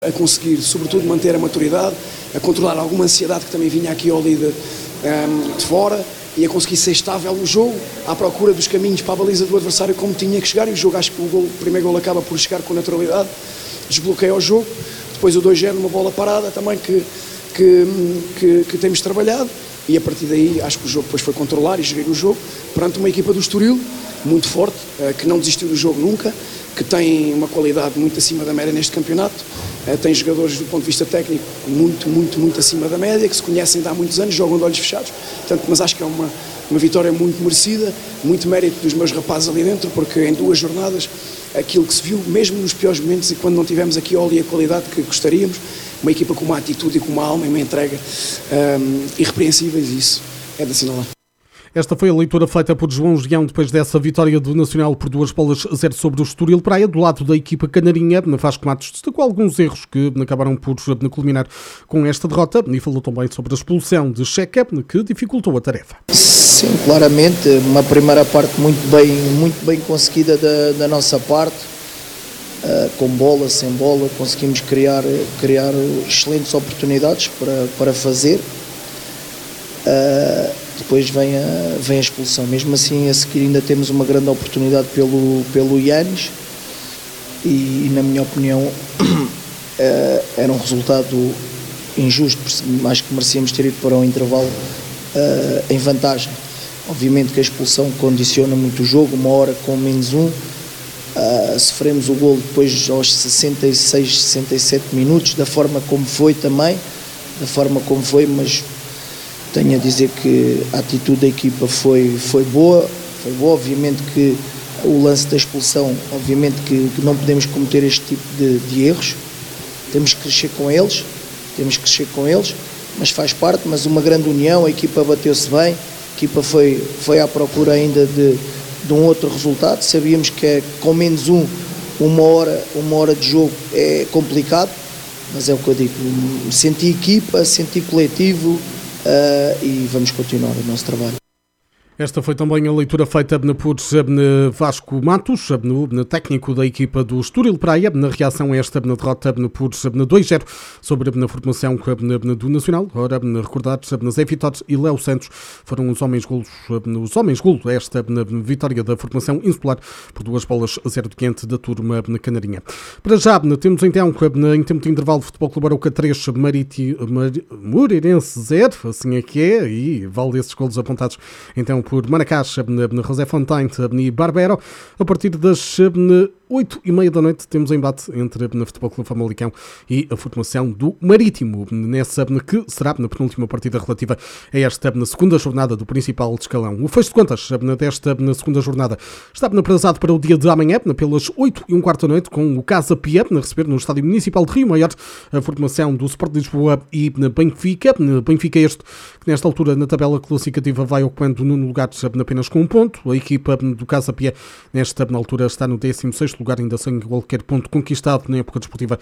a conseguir, sobretudo, manter a maturidade, a controlar alguma ansiedade que também vinha aqui ali de fora e a conseguir ser estável no jogo, à procura dos caminhos para a baliza do adversário como tinha que chegar, e o jogo, acho que o primeiro gol acaba por chegar com naturalidade, desbloqueia o jogo, depois o 2-0 numa bola parada também que temos trabalhado, e a partir daí acho que o jogo depois foi controlar e gerir o jogo perante uma equipa do Estoril muito forte, que não desistiu do jogo nunca, que tem uma qualidade muito acima da média neste campeonato, tem jogadores do ponto de vista técnico muito acima da média, que se conhecem de há muitos anos, jogam de olhos fechados, portanto, mas acho que é uma vitória muito merecida, muito mérito dos meus rapazes ali dentro, porque em 2 jornadas aquilo que se viu, mesmo nos piores momentos e quando não tivemos aqui a qualidade que gostaríamos, uma equipa com uma atitude e com uma alma e uma entrega irrepreensíveis, e isso é de assinalar. Esta foi a leitura feita por João Gião depois dessa vitória do Nacional por 2-0 sobre o Estoril Praia. Do lado da equipa canarinha, Vasco Matos destacou alguns erros que acabaram por culminar com esta derrota e falou também sobre a expulsão de Checa, que dificultou a tarefa. Sim, claramente, uma primeira parte muito bem conseguida da nossa parte, com bola, sem bola, conseguimos criar excelentes oportunidades para fazer. Depois vem a expulsão. Mesmo assim, a seguir ainda temos uma grande oportunidade pelo Yanis e na minha opinião era um resultado injusto, acho que merecíamos ter ido para um intervalo em vantagem. Obviamente que a expulsão condiciona muito o jogo, 1 hora com -1, sofremos o golo depois aos 66, 67 minutos, da forma como foi, mas tenho a dizer que a atitude da equipa foi boa, obviamente que o lance da expulsão, obviamente que não podemos cometer este tipo de erros, temos que crescer com eles, mas faz parte, mas uma grande união, a equipa bateu-se bem, a equipa foi à procura ainda de um outro resultado, sabíamos que com -1, uma hora de jogo é complicado, mas é o que eu digo, senti equipa, senti coletivo, e vamos continuar o nosso trabalho. Esta foi também a leitura feita por Vasco Matos, técnico da equipa do Estoril Praia, na reação a esta derrota por 2-0 sobre a formação do Nacional. Ora, recordar, Zé Vitor e Léo Santos foram os homens-golo a esta vitória da formação insular por 2-0 diante da turma canarinha. Para já, temos então, em tempo de intervalo, Futebol Clube Arouca 3, Moreirense 0, assim é que é, e vale esses golos apontados então por Maracás, José Fontaine e Barbero. A partir das 8h30 da noite temos um embate entre o Futebol Clube Famalicão e a formação do Marítimo, nessa que será na penúltima partida relativa a esta segunda jornada do principal escalão. O fecho de contas desta segunda jornada está atrasado para o dia de amanhã, pelas 8h15 da noite, com o Casa Pia a receber no Estádio Municipal de Rio Maior a formação do Sport de Lisboa e Benfica. Benfica este que nesta altura na tabela classificativa vai ocupando o 9º lugar apenas com 1 ponto. A equipa do Casa Pia nesta altura está no 16º lugar, ainda sem qualquer ponto conquistado na época desportiva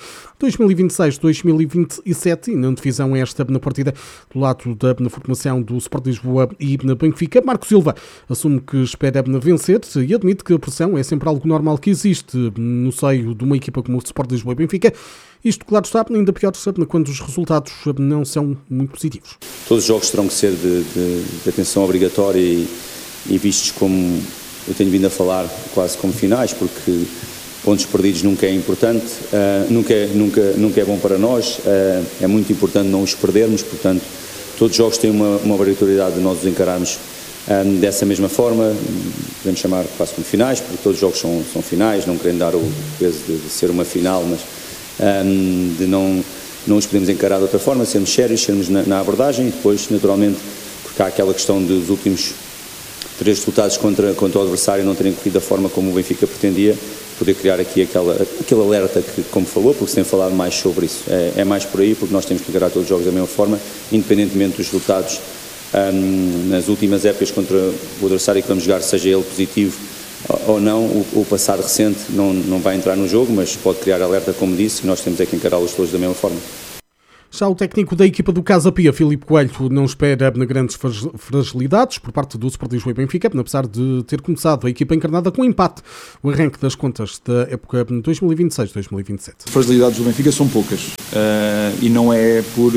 2026-2027, e na divisão esta na partida do lado da formação do Sport de Lisboa e na Benfica. Marco Silva assume que espera vencer e admite que a pressão é sempre algo normal que existe no seio de uma equipa como o Sport de Lisboa e Benfica. Isto, claro está, ainda pior quando os resultados não são muito positivos. Todos os jogos terão que ser de atenção obrigatória e vistos como, eu tenho vindo a falar, quase como finais, porque pontos perdidos nunca é importante, nunca é bom para nós, é muito importante não os perdermos, portanto, todos os jogos têm uma obrigatoriedade de nós os encararmos dessa mesma forma, podemos chamar quase como finais, porque todos os jogos são finais, não querendo dar o peso de ser uma final, mas de não os podemos encarar de outra forma, sermos sérios, sermos na abordagem, e depois, naturalmente, porque há aquela questão dos últimos 3 resultados contra o adversário não terem corrido da forma como o Benfica pretendia, poder criar aqui aquele alerta que, como falou, porque se tem falado mais sobre isso, é mais por aí, porque nós temos que encarar todos os jogos da mesma forma, independentemente dos resultados nas últimas épocas contra o adversário que vamos jogar, seja ele positivo ou não, o passado recente não vai entrar no jogo, mas pode criar alerta, como disse, e nós temos que encará-los todos da mesma forma. Já o técnico da equipa do Casa Pia, Filipe Coelho, não espera grandes fragilidades por parte do Sport Lisboa e Benfica, apesar de ter começado a equipa encarnada com empate, o arranque das contas da época 2026-2027. As fragilidades do Benfica são poucas e não é por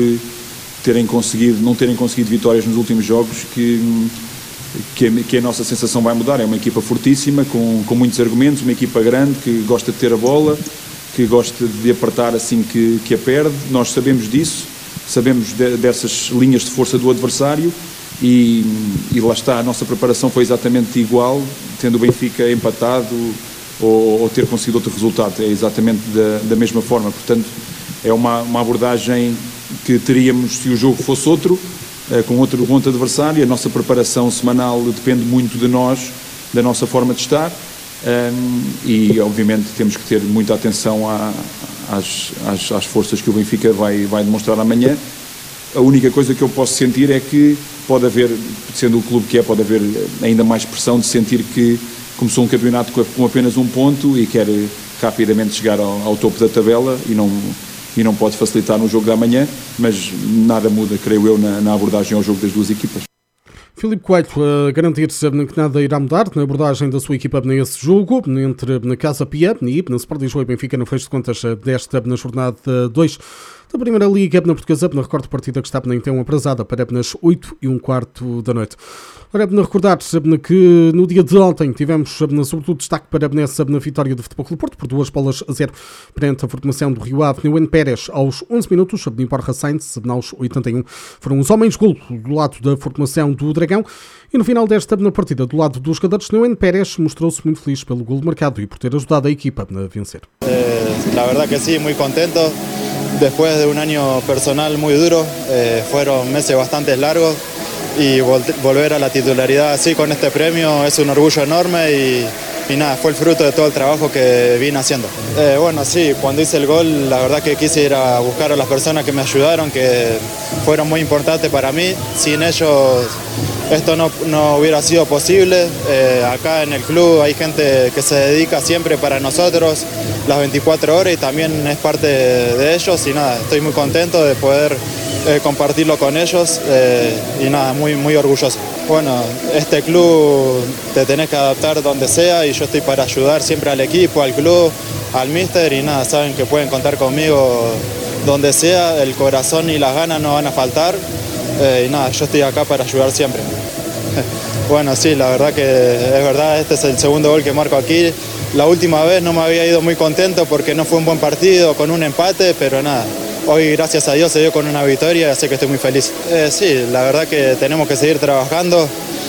não terem conseguido vitórias nos últimos jogos que a nossa sensação vai mudar. É uma equipa fortíssima, com muitos argumentos, uma equipa grande que gosta de ter a bola, que gosta de apertar assim que a perde. Nós sabemos disso, sabemos dessas linhas de força do adversário e lá está, a nossa preparação foi exatamente igual, tendo o Benfica empatado ou ter conseguido outro resultado, é exatamente da mesma forma. Portanto, é uma abordagem que teríamos se o jogo fosse outro, com outro adversário. A nossa preparação semanal depende muito de nós, da nossa forma de estar. E obviamente temos que ter muita atenção às forças que o Benfica vai demonstrar amanhã. A única coisa que eu posso sentir é que pode haver, sendo o clube que é, pode haver ainda mais pressão de sentir que começou um campeonato com apenas um ponto e quer rapidamente chegar ao topo da tabela e não pode facilitar no jogo da manhã, mas nada muda, creio eu, na abordagem ao jogo das duas equipas. Filipe Coelho a garantir-se que nada irá mudar na abordagem da sua equipa nesse jogo, entre na Casa Pia e na Sport Lisboa e Benfica, no fecho de contas na jornada 2 da Primeira Liga na Portuguesa, na recorde partida que está então aprazada para nas 8:15 da noite. Ora, recordar que no dia de ontem tivemos sobretudo destaque para na vitória do Futebol Clube Porto por 2-0 perante a formação do Rio Ave. Neuwen Pérez aos 11 minutos, Borja Sainz aos 81 foram os homens golo do lado da formação do Dragão. E no final desta partida, do lado dos jogadores, Neuwen Pérez mostrou-se muito feliz pelo golo marcado e por ter ajudado a equipa a vencer. La verdad que sí, muy contento. Después de un año personal muy duro, fueron meses bastante largos y volver a la titularidad así con este premio es un orgullo enorme y nada, fue el fruto de todo el trabajo que vine haciendo. Bueno, sí, cuando hice el gol, la verdad que quise ir a buscar a las personas que me ayudaron, que fueron muy importantes para mí. Sin ellos esto no hubiera sido posible. Acá en el club hay gente que se dedica siempre para nosotros las 24 horas y también es parte de ellos y nada, estoy muy contento de poder compartirlo con ellos y nada, muy, muy orgulloso. Bueno, este club te tenés que adaptar donde sea y yo estoy para ayudar siempre al equipo, al club, al míster y nada, saben que pueden contar conmigo donde sea, el corazón y las ganas no van a faltar y nada, yo estoy acá para ayudar siempre. Bueno, sí, la verdad que es verdad, este es el segundo gol que marco aquí. La última vez no me había ido muy contento porque no fue un buen partido, con un empate, pero nada. Hoy, gracias a Dios, se dio con una victoria, así que estoy muy feliz. Sí, la verdad que tenemos que seguir trabajando.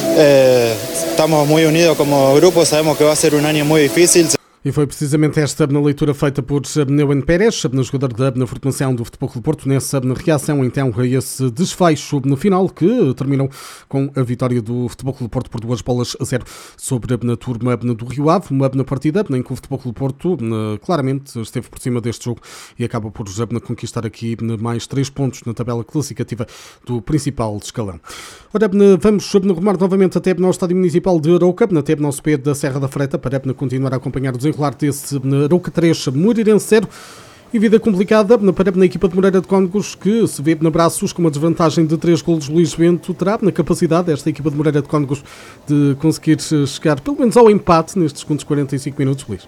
Estamos muy unidos como grupo, sabemos que va a ser un año muy difícil. E foi precisamente esta leitura feita por Neuwen Pérez, jogador da formação do Futebol Clube Porto, nessa reação então a esse desfecho no final que terminou com a vitória do Futebol Clube Porto por 2-0 sobre a turma do Rio Ave, uma partida em que o Futebol Clube Porto claramente esteve por cima deste jogo e acaba por conquistar aqui mais 3 pontos na tabela classificativa do principal escalão. Ora, vamos rumar novamente até ao Estádio Municipal de Arouca, até ao nosso pé da Serra da Freita, para continuar a acompanhar o desenrolar desse Arouca 3, Moreirense 0. E vida complicada para a equipa de Moreira de Cónegos, que se vê na braços com uma desvantagem de 3 golos. Luís Bento terá na capacidade esta equipa de Moreira de Cónegos de conseguir chegar pelo menos ao empate nestes segundos 45 minutos, Luís?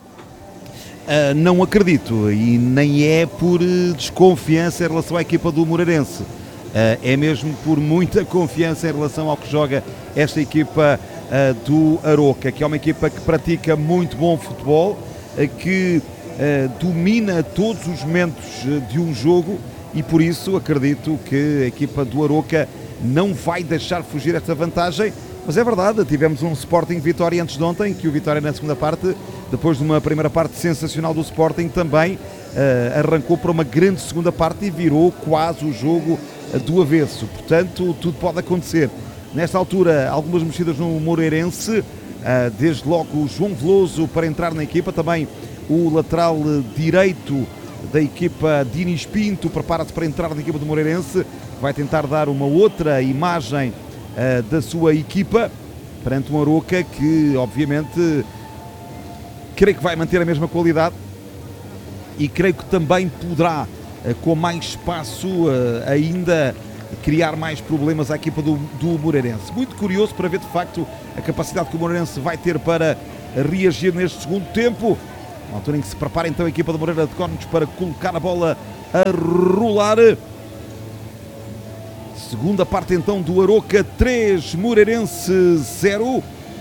Não acredito, e nem é por desconfiança em relação à equipa do Moreirense. É mesmo por muita confiança em relação ao que joga esta equipa do Arouca, que é uma equipa que pratica muito bom futebol, que domina todos os momentos de um jogo e por isso acredito que a equipa do Arouca não vai deixar fugir esta vantagem. Mas é verdade, tivemos um Sporting Vitória antes de ontem, que o Vitória na segunda parte, depois de uma primeira parte sensacional do Sporting, também arrancou para uma grande segunda parte e virou quase o jogo do avesso. Portanto, tudo pode acontecer. Nesta altura, algumas mexidas no Moreirense, desde logo o João Veloso para entrar na equipa, também o lateral direito da equipa Dinis Pinto prepara-se para entrar na equipa do Moreirense, vai tentar dar uma outra imagem da sua equipa perante um Arouca que obviamente creio que vai manter a mesma qualidade e creio que também poderá com mais espaço, ainda criar mais problemas à equipa do Moreirense. Muito curioso para ver de facto a capacidade que o Moreirense vai ter para reagir neste segundo tempo. Na altura em que se prepara então a equipa do Moreira de Cónegos para colocar a bola a rolar. Segunda parte então do Aroca 3, Moreirense 0.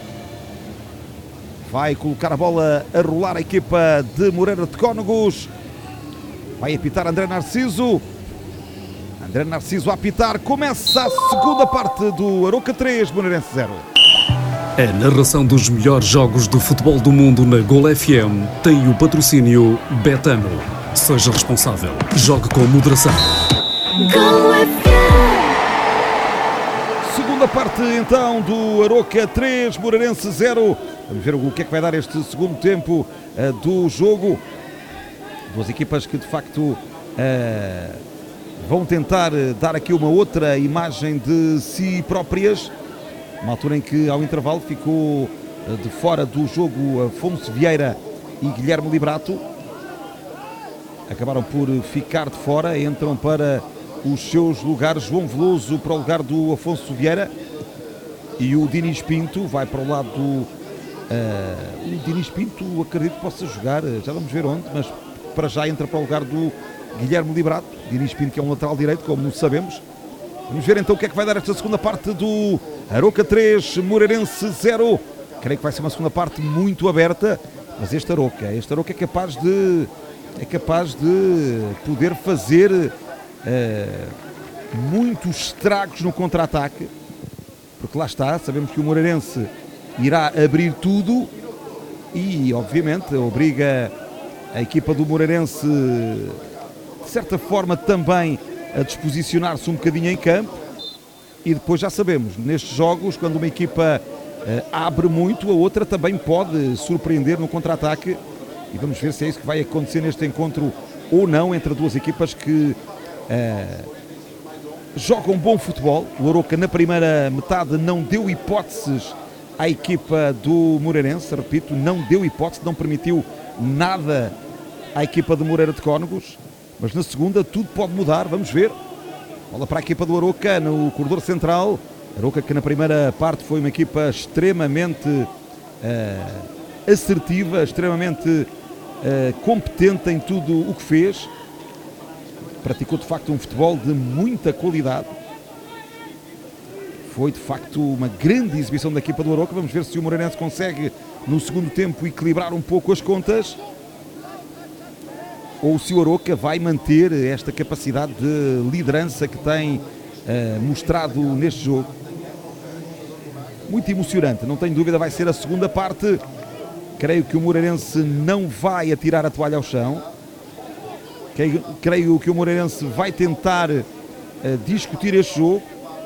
Vai colocar a bola a rolar a equipa de Moreira de Cónegos. Vai apitar André Narciso. André Narciso a apitar. Começa a segunda parte do Aroca 3, Moreirense 0. A narração dos melhores jogos de futebol do mundo na Gol FM tem o patrocínio Betano. Seja responsável. Jogue com moderação. Gol FM. Segunda parte então do Aroca 3, Moreirense 0. Vamos ver o que é que vai dar este segundo tempo do jogo. Duas equipas que de facto vão tentar dar aqui uma outra imagem de si próprias. Uma altura em que ao intervalo ficou de fora do jogo Afonso Vieira e Guilherme Liberato. Acabaram por ficar de fora, entram para os seus lugares João Veloso para o lugar do Afonso Vieira e o Dinis Pinto vai para o lado do... o Dinis Pinto acredito que possa jogar, já vamos ver onde, mas para já entra para o lugar do Guilherme Liberato. Dinis Pinto que é um lateral direito, como sabemos. Vamos ver então o que é que vai dar esta segunda parte do Aroca 3, Moreirense 0. Creio que vai ser uma segunda parte muito aberta, mas este Aroca é capaz de poder fazer muitos estragos no contra-ataque, porque lá está, sabemos que o Moreirense irá abrir tudo e obviamente obriga a equipa do Moreirense de certa forma também a disposicionar-se um bocadinho em campo. E depois já sabemos, nestes jogos, quando uma equipa abre muito, a outra também pode surpreender no contra-ataque. E vamos ver se é isso que vai acontecer neste encontro ou não, entre duas equipas que jogam bom futebol. O Aroca na primeira metade não deu hipóteses à equipa do Moreirense, repito, não deu hipótese, não permitiu nada à equipa de Moreira de Cónegos. Mas na segunda tudo pode mudar, vamos ver. Bola para a equipa do Aroca no corredor central. Aroca que na primeira parte foi uma equipa extremamente assertiva, extremamente competente em tudo o que fez. Praticou de facto um futebol de muita qualidade. Foi de facto uma grande exibição da equipa do Aroca. Vamos ver se o Moreirense consegue no segundo tempo equilibrar um pouco as contas, ou se o Aroca vai manter esta capacidade de liderança que tem mostrado neste jogo. Muito emocionante, não tenho dúvida, vai ser a segunda parte. Creio que o Moreirense não vai atirar a toalha ao chão. Creio que o Moreirense vai tentar discutir este jogo.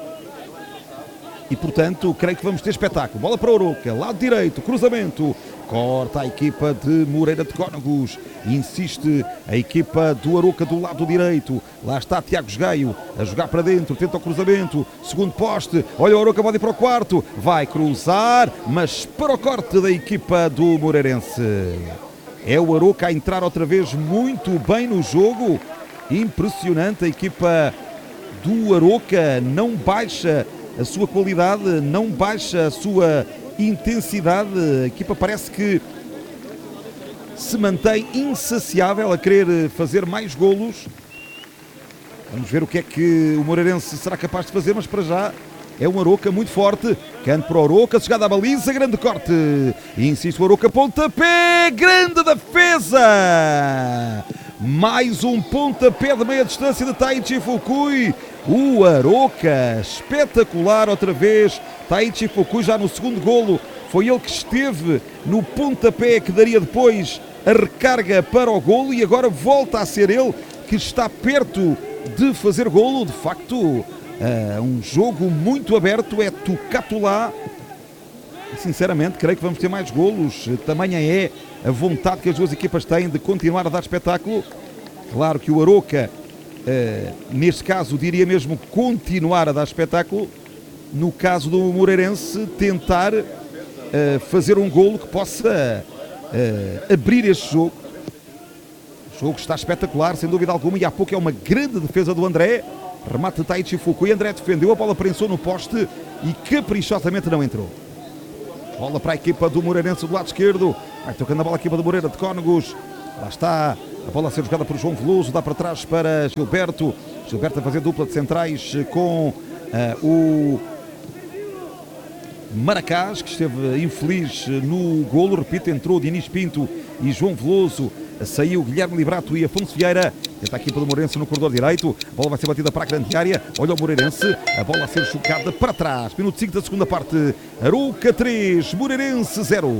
E portanto, creio que vamos ter espetáculo. Bola para o Aroca, lado direito, cruzamento. Corta a equipa de Moreira de Cónegos. Insiste a equipa do Aroca do lado direito. Lá está Tiago Gaio a jogar para dentro. Tenta o cruzamento. Segundo poste. Olha o Aroca, pode ir para o quarto. Vai cruzar, mas para o corte da equipa do Moreirense. É o Aroca a entrar outra vez muito bem no jogo. Impressionante. A equipa do Aroca não baixa a sua qualidade, não baixa a sua intensidade. A equipa parece que se mantém insaciável a querer fazer mais golos. Vamos ver o que é que o Moreirense será capaz de fazer, mas para já é um Aroca muito forte. Canto para o Aroca, chegada à baliza, grande corte. Insiste o Aroca, pontapé, grande defesa. Mais um pontapé de meia distância de Taichi Fukui. O Aroca, espetacular outra vez. Taichi Fukui já no segundo golo. Foi ele que esteve no pontapé que daria depois a recarga para o golo. E agora volta a ser ele que está perto de fazer golo. De facto, um jogo muito aberto. É Tucatulá. Sinceramente, creio que vamos ter mais golos. Tamanha é a vontade que as duas equipas têm de continuar a dar espetáculo. Claro que o Aroca, neste caso, diria mesmo continuar a dar espetáculo. No caso do Moreirense, tentar fazer um golo que possa abrir este jogo. O jogo está espetacular, sem dúvida alguma, e há pouco é uma grande defesa do André. Remate de Taichi Fukui, André defendeu, a bola prensou no poste e caprichosamente não entrou. Bola para a equipa do Moreirense do lado esquerdo. Vai tocando a bola a equipa do Moreira de Cónegos. Lá está a bola a ser jogada por João Veloso. Dá para trás para Gilberto. Gilberto a fazer dupla de centrais com o Maracás, que esteve infeliz no golo. Repito, entrou Diniz Pinto e João Veloso. Saiu Guilherme Librato e Afonso Vieira. Tenta a equipa do Moreirense no corredor direito. A bola vai ser batida para a grande área. Olha o Moreirense. A bola a ser jogada para trás. Minuto 5 da segunda parte. Arouca 3, Moreirense 0.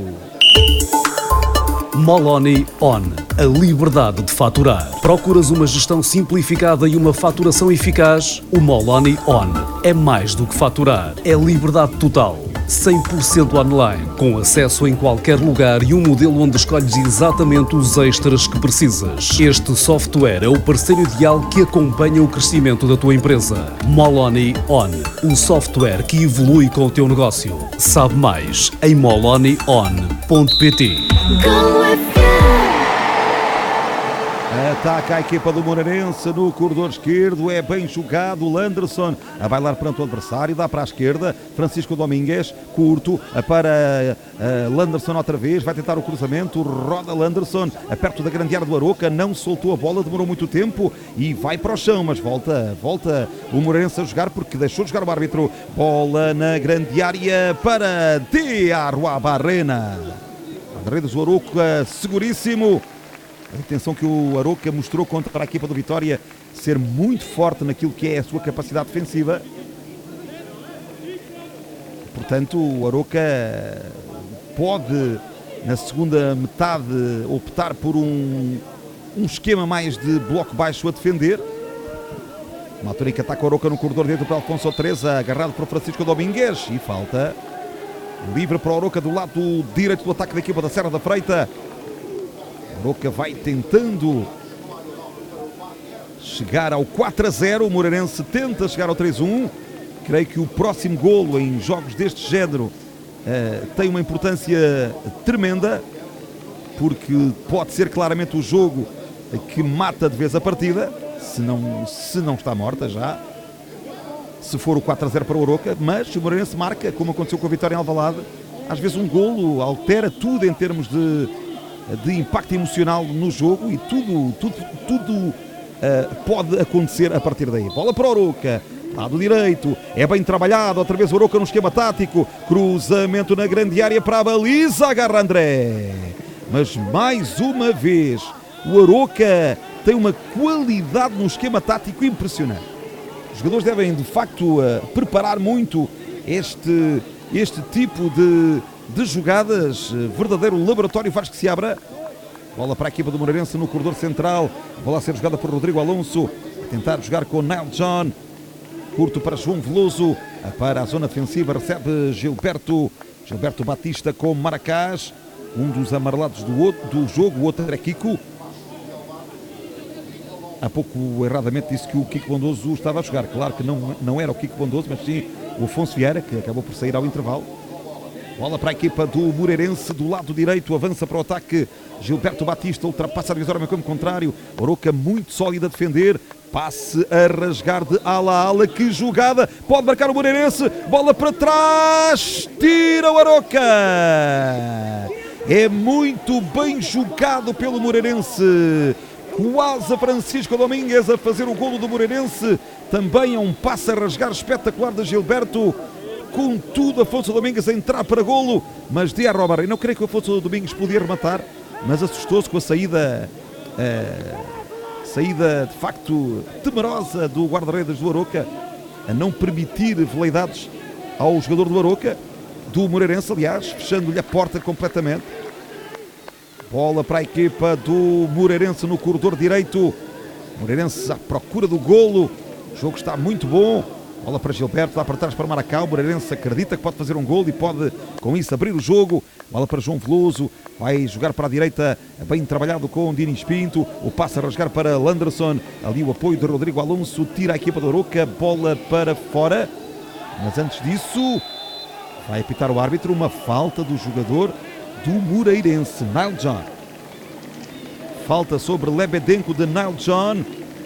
Moloni On. A liberdade de faturar. Procuras uma gestão simplificada e uma faturação eficaz? O Moloni On é mais do que faturar. É liberdade total. 100% online, com acesso em qualquer lugar e um modelo onde escolhes exatamente os extras que precisas. Este software é o parceiro ideal que acompanha o crescimento da tua empresa. Moloni On, o software que evolui com o teu negócio. Sabe mais em molonion.pt. Ataca a equipa do Moreirense no corredor esquerdo, é bem jogado, Landerson a bailar perante o adversário, dá para a esquerda, Francisco Domingues, curto, para Landerson outra vez, vai tentar o cruzamento, roda Landerson, perto da grande área do Arouca, não soltou a bola, demorou muito tempo e vai para o chão, mas volta o Moreirense a jogar porque deixou de jogar o árbitro. Bola na grande área para Diarwa Barrena. Guarda-redes do Arouca, seguríssimo. A intenção que o Arouca mostrou contra a equipa do Vitória, ser muito forte naquilo que é a sua capacidade defensiva. Portanto, o Arouca pode, na segunda metade, optar por um esquema mais de bloco baixo a defender. Uma altura em que ataca o Arouca no corredor dentro para Alfonso Teresa, agarrado por Francisco Domingues, e falta. Livre para o Arouca do lado direito do ataque da equipa da Serra da Freita. Arouca vai tentando chegar ao 4-0, o Moreirense tenta chegar ao 3-1. Creio que o próximo golo em jogos deste género tem uma importância tremenda, porque pode ser claramente o jogo que mata de vez a partida, se não está morta já, se for o 4-0 para o Arouca. Mas se o Moreirense marca, como aconteceu com a Vitória em Alvalade, às vezes um golo altera tudo em termos de impacto emocional no jogo, e tudo pode acontecer a partir daí. Bola para o Arouca, lado direito, é bem trabalhado, outra vez o Arouca no esquema tático, cruzamento na grande área para a baliza, agarra André. Mas mais uma vez o Arouca tem uma qualidade no esquema tático impressionante. Os jogadores devem de facto preparar muito este tipo de jogadas, verdadeiro laboratório faz que se abra. Bola para a equipa do Moreirense no corredor central, bola a ser jogada por Rodrigo Alonso, a tentar jogar com Nile John, curto para João Veloso, para a zona defensiva, recebe Gilberto Batista com Maracás, um dos amarelados do jogo, o outro é Kiko. Há pouco erradamente disse que o Kiko Bondoso estava a jogar, claro que não era o Kiko Bondoso, mas sim o Afonso Vieira, que acabou por sair ao intervalo. Bola para a equipa do Moreirense do lado direito, avança para o ataque Gilberto Batista, ultrapassa a divisória no campo contrário. Arouca muito sólido a defender, passe a rasgar de ala a ala, que jogada, pode marcar o Moreirense, bola para trás, tira o Arouca. É muito bem jogado pelo Moreirense, quase a Francisco Domingues a fazer o golo do Moreirense, também é um passe a rasgar espetacular de Gilberto. Contudo, Afonso Domingues a entrar para golo, mas Diarra Barreira, não creio que o Afonso Domingues podia rematar, mas assustou-se com a saída de facto temerosa do guarda-redes do Arouca, a não permitir veleidades ao jogador do Arouca, do Moreirense, aliás, fechando-lhe a porta completamente. Bola para a equipa do Moreirense no corredor direito, Moreirense à procura do golo, o jogo está muito bom. Bola para Gilberto, dá para trás para Maracá, o Moreirense acredita que pode fazer um golo e pode com isso abrir o jogo. Bola para João Veloso, vai jogar para a direita, bem trabalhado com Diniz Pinto, o passe a rasgar para Landerson, ali o apoio de Rodrigo Alonso, tira a equipa do Arouca, bola para fora, mas antes disso vai apitar o árbitro, uma falta do jogador do Moreirense, Nile John. Falta sobre Lebedenko de Nile John.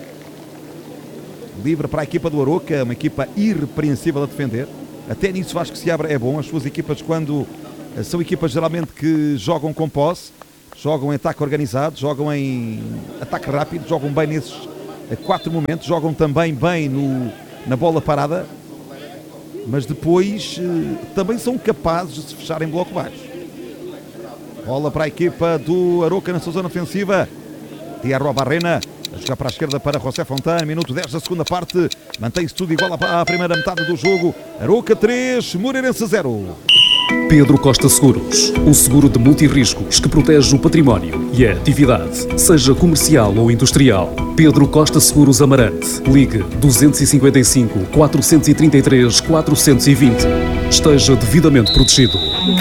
Livre para a equipa do Arouca, uma equipa irrepreensível a defender. Até nisso Vasco Seabra é bom. As suas equipas, quando são equipas geralmente que jogam com posse, jogam em ataque organizado, jogam em ataque rápido, jogam bem nesses 4 momentos, jogam também bem na bola parada, mas depois também são capazes de se fechar em bloco baixo. Bola para a equipa do Arouca na sua zona ofensiva. Diarro Barrena a jogar para a esquerda para José Fontana. Minuto 10 da segunda parte. Mantém-se tudo igual à primeira metade do jogo. Arouca 3, Moreirense 0. Pedro Costa Seguros, o seguro de multirriscos que protege o património e a atividade, seja comercial ou industrial. Pedro Costa Seguros Amarante. Ligue 255 433 420. Esteja devidamente protegido.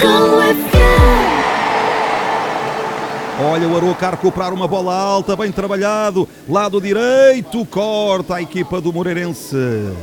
Olha o Arouca a recuperar uma bola alta, bem trabalhado. Lado direito, corta a equipa do Moreirense.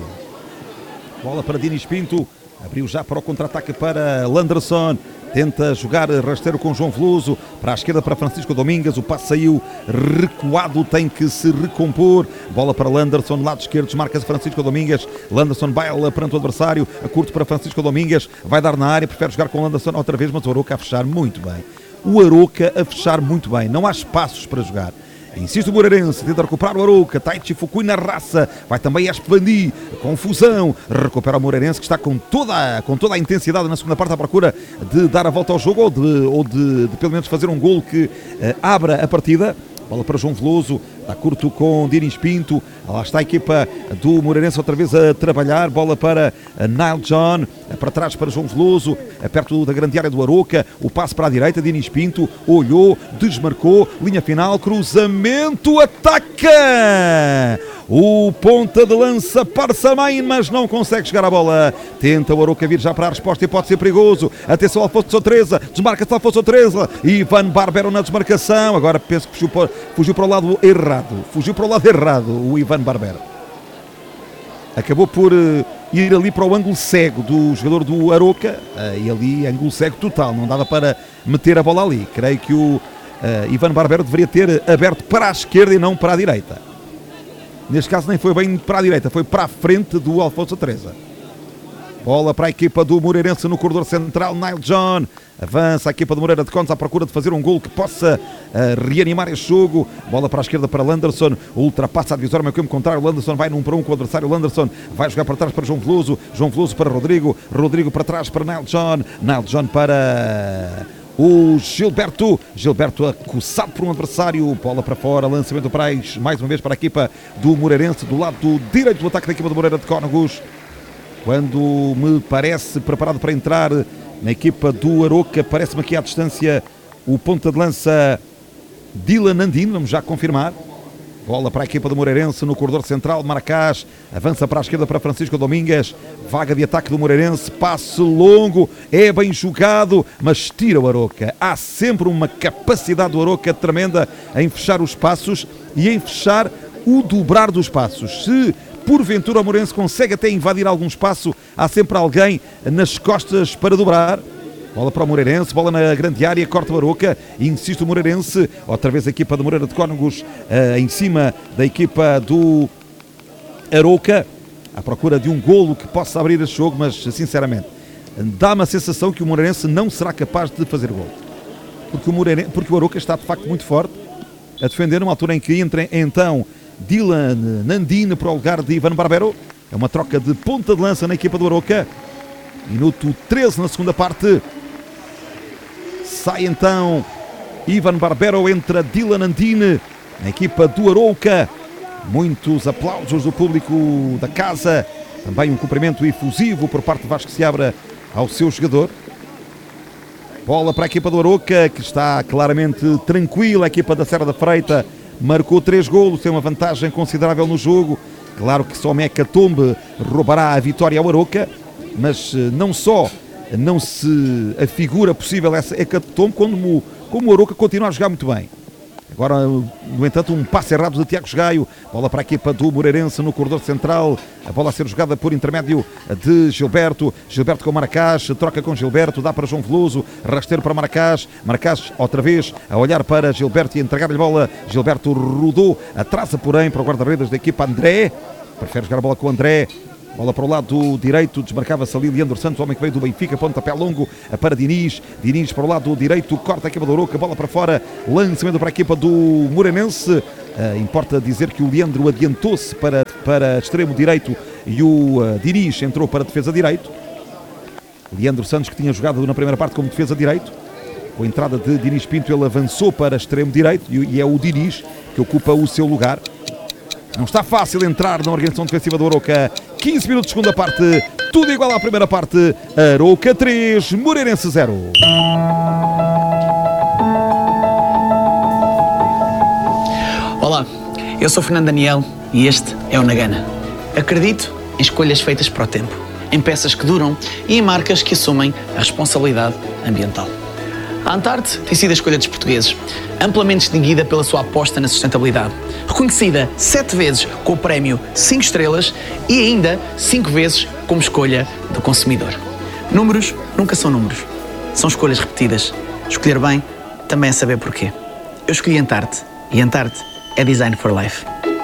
Bola para Dinis Pinto. Abriu já para o contra-ataque para Landerson. Tenta jogar rasteiro com João Veloso. Para a esquerda para Francisco Domingues. O passe saiu recuado, tem que se recompor. Bola para Landerson, lado esquerdo, desmarca-se Francisco Domingues. Landerson vai perante o adversário. A curto para Francisco Domingues. Vai dar na área, prefere jogar com Landerson outra vez, mas o Arouca a fechar muito bem. O Arouca a fechar muito bem. Não há espaços para jogar. Insiste o Moreirense, tenta recuperar o Arouca. Taichi Fukui na raça, vai também Espandi, confusão, recupera o Moreirense que está com toda a intensidade na segunda parte à procura de dar a volta ao jogo ou de pelo menos fazer um golo que abra a partida. Bola para João Veloso, está curto com Dinis Pinto. Lá está a equipa do Moreirense outra vez a trabalhar. Bola para Nile John, para trás para João Veloso, perto da grande área do Arouca. O passe para a direita, Dinis Pinto olhou, desmarcou, linha final, cruzamento, ataca! O ponta de lança Parçamain, mas não consegue chegar à bola. Tenta o Arouca vir já para a resposta e pode ser perigoso. Atenção, Alfonso Treza, desmarca-se Alfonso Treza. Ivan Barbero na desmarcação. Agora penso que fugiu para o lado errado. Fugiu para o lado errado o Ivan Barbero. Acabou por ir ali para o ângulo cego do jogador do Arouca. E ali, ângulo cego total. Não dava para meter a bola ali. Creio que o Ivan Barbero deveria ter aberto para a esquerda e não para a direita. Neste caso nem foi bem para a direita, foi para a frente do Alfonso Treza. Bola para a equipa do Moreirense no corredor central, Nile John. Avança a equipa do Moreira de Contes à procura de fazer um golo que possa reanimar este jogo. Bola para a esquerda para Landerson, ultrapassa a divisória, meio campo contrário. Landerson vai num para um com o adversário. Landerson vai jogar para trás para João Veloso. João Veloso para Rodrigo. Rodrigo para trás para Nile John. Nile John para o Gilberto acossado por um adversário, bola para fora, lançamento para mais uma vez para a equipa do Moreirense, do lado direito do ataque da equipa do Moreira de Cónegos, quando me parece preparado para entrar na equipa do Arouca, parece-me aqui à distância o ponta de lança Dylan Nandino, vamos já confirmar. Bola para a equipa do Moreirense no corredor central, Maracás avança para a esquerda para Francisco Domingues, vaga de ataque do Moreirense, passe longo, é bem jogado, mas tira o Arouca. Há sempre uma capacidade do Arouca tremenda em fechar os passos e em fechar o dobrar dos passos. Se porventura o Moreirense consegue até invadir algum espaço, há sempre alguém nas costas para dobrar. Bola para o Moreirense, bola na grande área, corta o Arouca, insiste o Moreirense, outra vez a equipa do Moreira de Cónegos em cima da equipa do Arouca, à procura de um golo que possa abrir este jogo, mas sinceramente dá-me a sensação que o Moreirense não será capaz de fazer golo, porque o Arouca está de facto muito forte a defender, numa altura em que entra então Dylan Nandino para o lugar de Ivan Barbero. É uma troca de ponta de lança na equipa do Arouca. Minuto 13 na segunda parte. Sai então Ivan Barbero, entra Dylan Nandino na equipa do Arouca. Muitos aplausos do público da casa. Também um cumprimento efusivo por parte de Vasco Seabra ao seu jogador. Bola para a equipa do Arouca, que está claramente tranquila. A equipa da Serra da Freita marcou 3 golos, tem uma vantagem considerável no jogo. Claro que só Mecatombe roubará a vitória ao Arouca, mas não só não se afigura possível essa hecatombe, como o Arouca continua a jogar muito bem. Agora, no entanto, um passe errado de Tiago Gaio. Bola para a equipa do Moreirense no corredor central. A bola a ser jogada por intermédio de Gilberto. Gilberto com Maracás. Troca com Gilberto. Dá para João Veloso. Rasteiro para Maracás. Maracás outra vez a olhar para Gilberto e entregar-lhe a bola. Gilberto rodou. Atrasa, porém, para o guarda-redes da equipa André. Prefere jogar a bola com o André. Bola para o lado direito, desmarcava-se ali Leandro Santos, homem que veio do Benfica, pontapé longo para Diniz. Diniz para o lado direito, corta a equipa do Arouca, bola para fora, lançamento para a equipa do Moreirense. Importa dizer que o Leandro adiantou-se para extremo direito e o Diniz entrou para defesa direito. Leandro Santos, que tinha jogado na primeira parte como defesa direito. Com a entrada de Diniz Pinto, ele avançou para extremo direito e é o Diniz que ocupa o seu lugar. Não está fácil entrar na organização defensiva do Arouca. 15 minutos de segunda parte, tudo igual à primeira parte. Arouca 3, Moreirense 0. Olá, eu sou Fernando Daniel e este é o Nagana. Acredito em escolhas feitas para o tempo, em peças que duram e em marcas que assumem a responsabilidade ambiental. A Antarte tem sido a escolha dos portugueses, amplamente distinguida pela sua aposta na sustentabilidade. Reconhecida 7 vezes com o prémio 5 estrelas e ainda 5 vezes como escolha do consumidor. Números nunca são números, são escolhas repetidas. Escolher bem também é saber porquê. Eu escolhi Antarte e Antarte é Design for Life.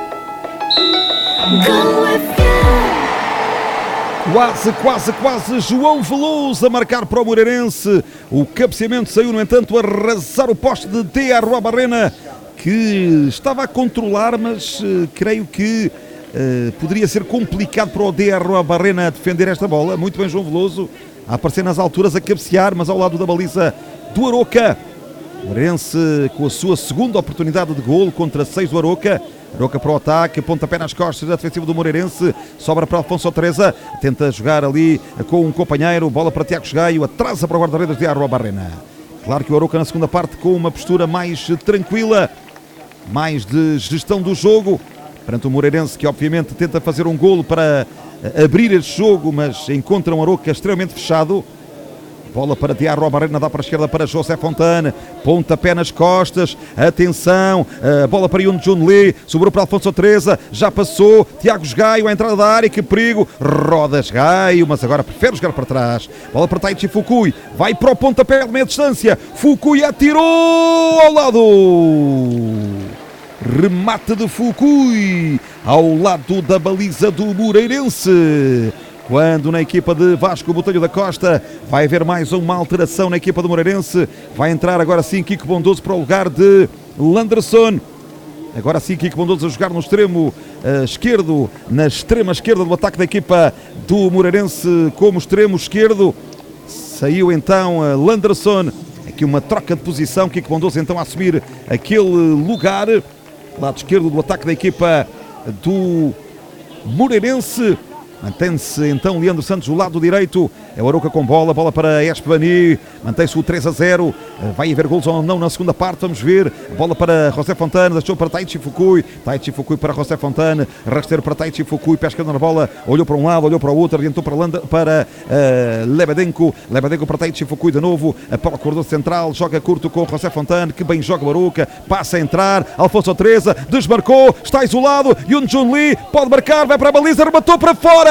Quase João Veloso a marcar para o Moreirense. O cabeceamento saiu, no entanto, a arrasar o poste de De Arruabarrena, que estava a controlar, mas creio que poderia ser complicado para o De Arruabarrena defender esta bola. Muito bem João Veloso a aparecer nas alturas, a cabecear, mas ao lado da baliza do Arouca. O Moreirense com a sua segunda oportunidade de golo contra 6 do Arouca. Arouca para o ataque, pontapé nas costas da defensiva do Moreirense, sobra para Alfonso Teresa, tenta jogar ali com um companheiro, bola para Tiago Gaio, atrasa para o guarda-redes de Arruabarrena. Claro que o Arouca na segunda parte com uma postura mais tranquila, mais de gestão do jogo, perante o Moreirense que obviamente tenta fazer um golo para abrir este jogo, mas encontra um Arouca extremamente fechado. Bola para De Arruabarrena, dá para a esquerda para José Fontana, pontapé nas costas, atenção, bola para Yun Jun Lee, sobrou para Alfonso Teresa, já passou, Tiago Gaio, a entrada da área, que perigo, rodas Gaio, mas agora prefere jogar para trás, bola para Taichi Fukui, vai para o pontapé de meia distância, Fukui atirou ao lado, remate de Fukui, ao lado da baliza do Moreirense. Quando na equipa de Vasco Botelho da Costa vai haver mais uma alteração na equipa do Moreirense. Vai entrar agora sim Kiko Bondoso para o lugar de Landerson. Agora sim Kiko Bondoso a jogar no extremo esquerdo, na extrema esquerda do ataque da equipa do Moreirense como extremo esquerdo. Saiu então Landerson. Aqui uma troca de posição. Kiko Bondoso então a assumir aquele lugar. Lado esquerdo do ataque da equipa do Moreirense. Mantém-se então Leandro Santos do lado direito, é o Arouca com bola, bola para Espevani, mantém-se o 3-0, vai haver golos ou não na segunda parte, vamos ver, bola para José Fontana, deixou para Taichi Fukui para José Fontana, rasteiro para Taichi Fukui, pesca na bola, olhou para um lado, olhou para o outro, adiantou para Lebedenko para Taichi Fukui de novo, para o corredor central, joga curto com José Fontana, que bem joga o Arouca, passa a entrar, Alfonso Teresa, desmarcou, está isolado, Yun Jun Lee, pode marcar, vai para a baliza, rematou para fora!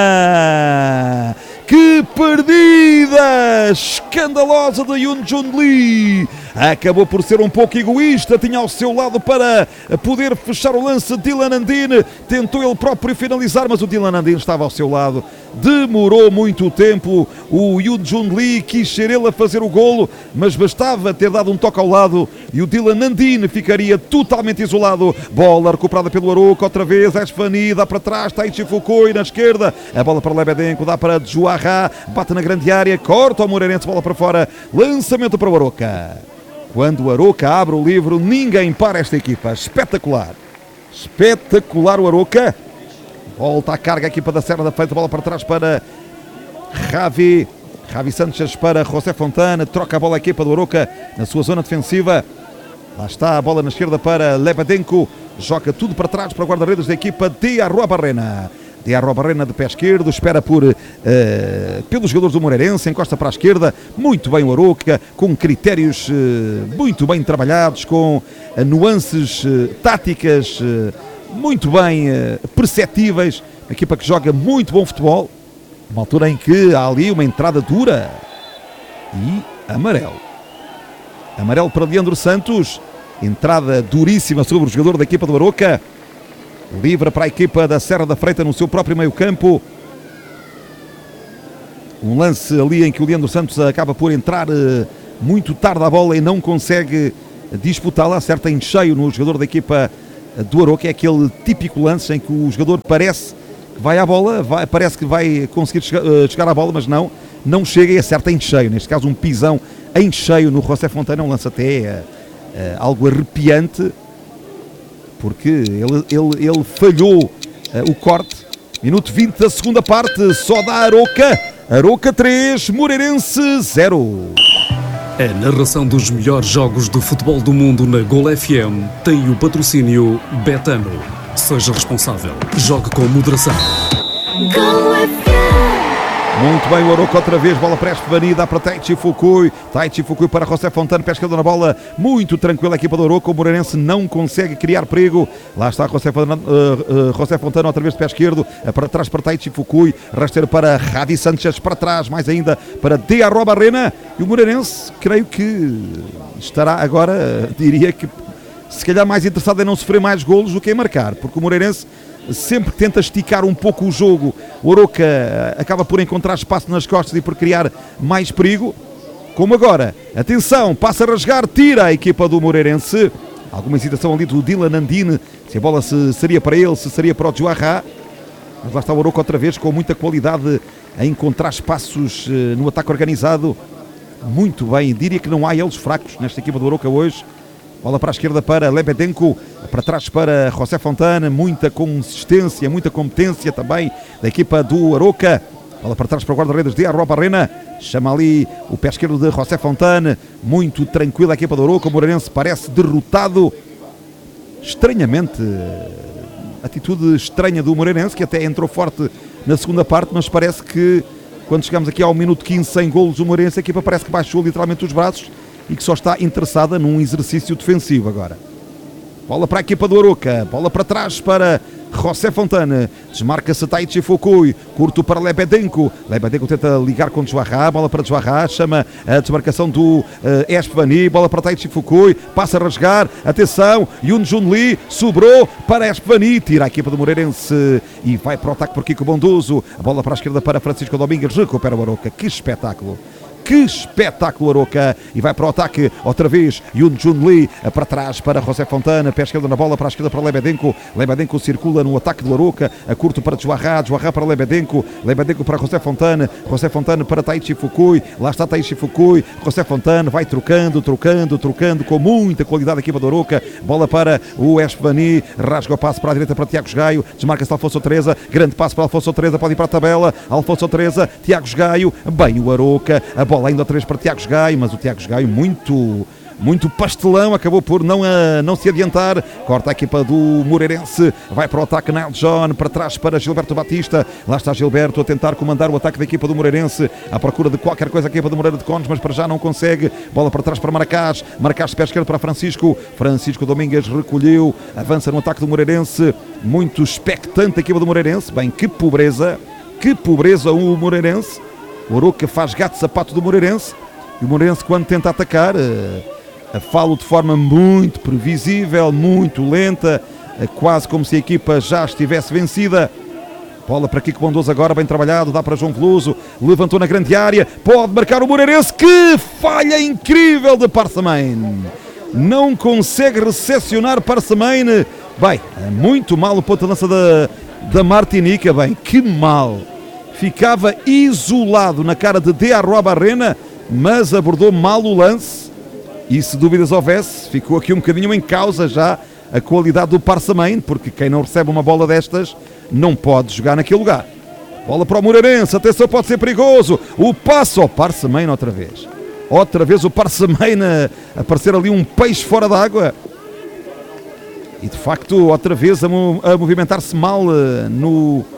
Que perdida escandalosa de Yun Jun Lee. Acabou por ser um pouco egoísta, tinha ao seu lado para poder fechar o lance Dylan Andine, tentou ele próprio finalizar, mas o Dylan Andine estava ao seu lado, demorou muito tempo, o Yun Jun Lee quis ser ele a fazer o golo, mas bastava ter dado um toque ao lado e o Dylan Andine ficaria totalmente isolado. Bola recuperada pelo Arouca, outra vez Espevani, dá para trás, Taichi Fukui na esquerda, a bola para Lebedenko, dá para Joarra, bate na grande área, corta o Moreirense, bola para fora, lançamento para o Arouca. Quando o Arouca abre o livro, ninguém para esta equipa. Espetacular. Espetacular o Arouca. Volta a carga a equipa da Serra da Feita. Bola para trás para Javi. Javi Sanchez para José Fontana. Troca a bola a equipa do Arouca na sua zona defensiva. Lá está a bola na esquerda para Lebedenko. Joga tudo para trás para o guarda-redes da equipa de Arruabarrena. Diarro Barrena de pé esquerdo, espera pelos jogadores do Moreirense, encosta para a esquerda, muito bem o Arouca, com critérios muito bem trabalhados, com nuances táticas muito bem perceptíveis, uma equipa que joga muito bom futebol, uma altura em que há ali uma entrada dura e amarelo para Leandro Santos, entrada duríssima sobre o jogador da equipa do Arouca. Livre para a equipa da Serra da Freita no seu próprio meio campo. Um lance ali em que o Leandro Santos acaba por entrar muito tarde à bola e não consegue disputá-la. Acerta em cheio no jogador da equipa do Arouca. É aquele típico lance em que o jogador parece que vai à bola, parece que vai conseguir chegar à bola, mas não chega e acerta em cheio. Neste caso um pisão em cheio no José Fontana. Um lance até algo arrepiante, porque ele falhou o corte. Minuto 20 da segunda parte, só dá Arouca. Arouca 3, Moreirense 0. A narração dos melhores jogos de futebol do mundo na Gol FM tem o patrocínio Betano. Seja responsável, jogue com moderação. Gol FM. Muito bem, o Arouca outra vez, bola para Espevani, dá para Taichi Fukui para José Fontana, pé esquerdo na bola, muito tranquila a equipa do Arouca, o Moreirense não consegue criar perigo, lá está José Fontana outra vez de pé esquerdo, para trás para Taichi Fukui, rasteiro para Javi Sanchez, para trás, mais ainda para Diarro Barrena, e o Moreirense, creio que estará agora, diria que se calhar mais interessado em não sofrer mais golos do que em marcar, porque o Moreirense sempre que tenta esticar um pouco o jogo, o Arouca acaba por encontrar espaço nas costas e por criar mais perigo, como agora. Atenção, passa a rasgar, tira a equipa do Moreirense. Alguma hesitação ali do Dylan Andine, se a bola seria para ele, se seria para o Juarra. Mas lá está o Arouca outra vez com muita qualidade a encontrar espaços no ataque organizado. Muito bem, diria que não há eles fracos nesta equipa do Arouca hoje. Bola para a esquerda para Lebedenko, para trás para José Fontana, muita consistência, muita competência também da equipa do Arouca. Bola para trás para o guarda-redes de Diarro Barrena, chama ali o pé esquerdo de José Fontana, muito tranquila a equipa do Arouca, o Moreirense parece derrotado. Estranhamente, atitude estranha do Moreirense, que até entrou forte na segunda parte, mas parece que quando chegamos aqui ao minuto 15 sem golos, o Moreirense, a equipa parece que baixou literalmente os braços e que só está interessada num exercício defensivo agora. Bola para a equipa do Arouca, bola para trás para José Fontana, desmarca-se Taichi Fukui, curto para Lebedenko, Lebedenko tenta ligar com Juarra, bola para Juarra, chama a desmarcação do Espevani, bola para Taichi Fukui, passa a rasgar, atenção, Yoon Jun Lee, sobrou para Espevani, tira a equipa do Moreirense e vai para o ataque por Kiko Bondoso, a bola para a esquerda para Francisco Domingues, recupera o Arouca, que espetáculo! Que espetáculo, Arouca, e vai para o ataque outra vez, Yoon Jun Lee para trás para José Fontana, pé esquerdo na bola, para a esquerda para Lebedenko, Lebedenko circula no ataque do Arouca, a curto para Juarra, Juarra para Lebedenko, Lebedenko para José Fontana para Taichi Fukui, lá está Taichi Fukui, José Fontana vai trocando com muita qualidade a equipa do Arouca, bola para o Espevani, rasga o passo para a direita para Tiago Gaio, desmarca-se Alfonso Teresa, grande passo para Alfonso Teresa, pode ir para a tabela, Alfonso Teresa, Tiago Gaio, bem o Arouca, a bola ainda outra vez para Tiago Gaio, mas o Tiago Gaio muito pastelão, acabou por não se adiantar, corta a equipa do Moreirense, vai para o ataque Nile John, para trás para Gilberto Batista, lá está Gilberto a tentar comandar o ataque da equipa do Moreirense, à procura de qualquer coisa a equipa do Moreira de Cones, mas para já não consegue, bola para trás para Maracás, de pé esquerdo para Francisco Domingues recolheu, avança no ataque do Moreirense, muito expectante a equipa do Moreirense, bem, que pobreza o Moreirense, o Arouca faz gato sapato do Moreirense, e o Moreirense quando tenta atacar, falo de forma muito previsível, muito lenta, quase como se a equipa já estivesse vencida. Bola para Kiko Bondoso agora, bem trabalhado, dá para João Veloso, levantou na grande área, pode marcar o Moreirense, que falha incrível de Parçamain. Não consegue recepcionar Parçamain. Bem, muito mal o ponto de lança da Martinica, bem, que mal. Ficava isolado na cara de Diarro Barrena, mas abordou mal o lance. E se dúvidas houvesse, ficou aqui um bocadinho em causa já a qualidade do Parçamain, porque quem não recebe uma bola destas não pode jogar naquele lugar. Bola para o Moreirense, atenção, pode ser perigoso. O passo ao Parçamain outra vez. Outra vez o Parçamain a aparecer ali um peixe fora d'água. E de facto, outra vez a movimentar-se mal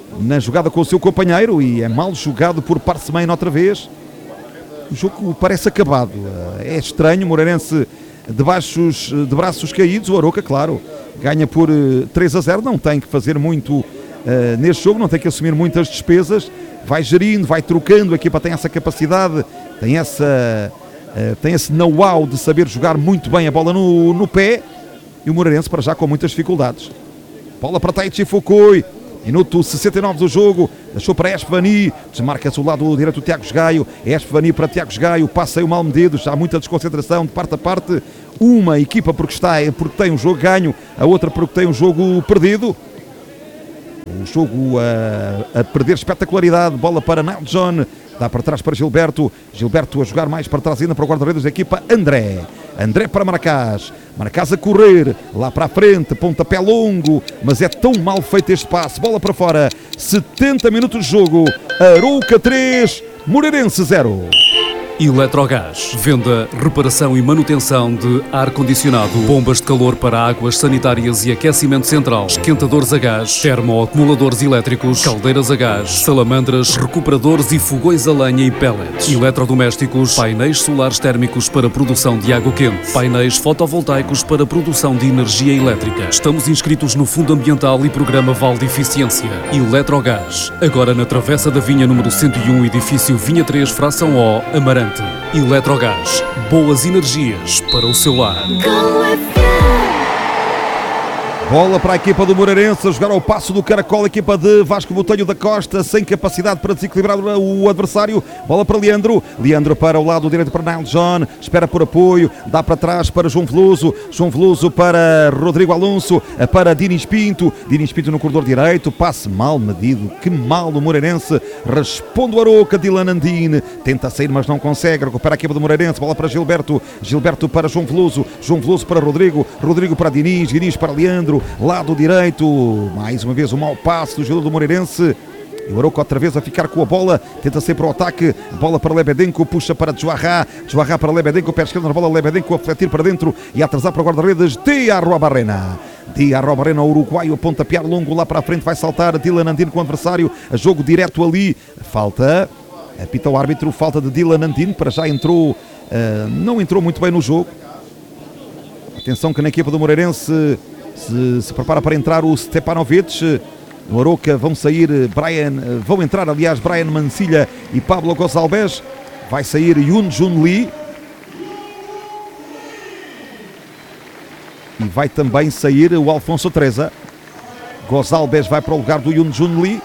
na jogada com o seu companheiro e é mal jogado por Parcemen outra vez. O jogo parece acabado. É estranho, Moreirense de braços caídos. O Arouca, claro, ganha por 3-0, não tem que fazer muito neste jogo, não tem que assumir muitas despesas, vai gerindo, vai trocando, a equipa tem essa capacidade, tem esse know-how de saber jogar muito bem a bola no pé, e o Moreirense para já com muitas dificuldades. Bola para Taichi Fukui, minuto 69 do jogo, deixou para Espevani, desmarca-se o lado direito do Tiago Gaio, Espevani para Tiago Gaio, passa aí o mal medido, já há muita desconcentração de parte a parte, uma equipa porque tem um jogo ganho, a outra porque tem um jogo perdido. O jogo a perder espetacularidade, bola para Nile John, dá para trás para Gilberto a jogar mais para trás ainda para o guarda-redes da equipa André para Maracás a correr, lá para a frente, pontapé longo, mas é tão mal feito este passe, bola para fora, 70 minutos de jogo, Arouca 3, Moreirense 0. Eletrogás. Venda, reparação e manutenção de ar-condicionado, bombas de calor para águas sanitárias e aquecimento central, esquentadores a gás, termoacumuladores elétricos, caldeiras a gás, salamandras, recuperadores e fogões a lenha e pellets, eletrodomésticos, painéis solares térmicos para produção de água quente, painéis fotovoltaicos para produção de energia elétrica. Estamos inscritos no Fundo Ambiental e Programa Vale de Eficiência. Eletrogás. Agora na Travessa da Vinha número 101, edifício Vinha 3, fração O, Amarante. Eletrogás, boas energias para o seu lar. Bola para a equipa do Moreirense, a jogar ao passo do Caracol, a equipa de Vasco Botelho da Costa, sem capacidade para desequilibrar o adversário. Bola para Leandro para o lado direito para Nile John, espera por apoio, dá para trás para João Veloso para Rodrigo Alonso, para Dinis Pinto no corredor direito, passe mal medido, que mal o Moreirense, responde o Arouca, Dylan Andine, tenta sair mas não consegue, recupera a equipa do Moreirense, bola para Gilberto para João Veloso para Rodrigo para Dinis para Leandro, lado direito, mais uma vez o mau passe do jogador do Moreirense, e o Arouca outra vez a ficar com a bola, tenta sair para o ataque, bola para Lebedenko, puxa para Joarra para Lebedenko, pé esquerdo na bola, Lebedenko a fletir para dentro e a atrasar para o guarda-redes, Diarrobarrena, o uruguaio, a pontapear longo lá para a frente, vai saltar Dylan Andine com o adversário, a jogo direto ali, falta, apita o árbitro, falta de Dylan Andine, para já não entrou muito bem no jogo. Atenção que na equipa do Moreirense se prepara para entrar o Stepanovic. No Arouca vão entrar Brian Mancilha e Pablo Gonçalves. Vai sair Yoon Jun Lee. E vai também sair o Alfonso Treza. Gonçalves vai para o lugar do Yoon Jun Lee.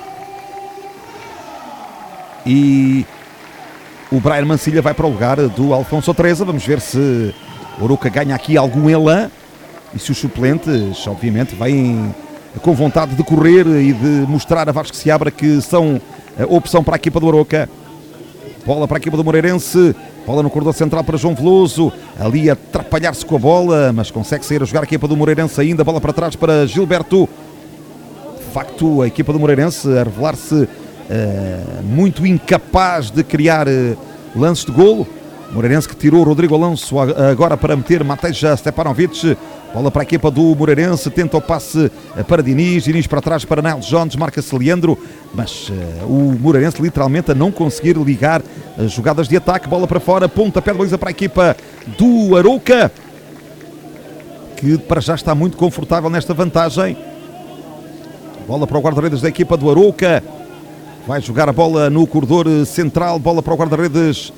E o Brian Mancilha vai para o lugar do Alfonso Treza. Vamos ver se o Arouca ganha aqui algum elan. E se os suplentes, obviamente, vêm com vontade de correr e de mostrar a Vasco Seabra que são a opção para a equipa do Arouca. Bola para a equipa do Moreirense, bola no corredor central para João Veloso, ali a atrapalhar-se com a bola, mas consegue sair a jogar a equipa do Moreirense ainda, bola para trás para Gilberto. De facto, a equipa do Moreirense a revelar-se muito incapaz de criar lances de golo. Moreirense que tirou o Rodrigo Alonso agora para meter Mateja Stepanovic. Bola para a equipa do Moreirense, tenta o passe para Dinis para trás para Nile John, desmarca-se Leandro, mas o Moreirense literalmente a não conseguir ligar as jogadas de ataque. Bola para fora, pontapé de baliza para a equipa do Arouca, que para já está muito confortável nesta vantagem. Bola para o guarda-redes da equipa do Arouca, vai jogar a bola no corredor central, bola para o guarda-redes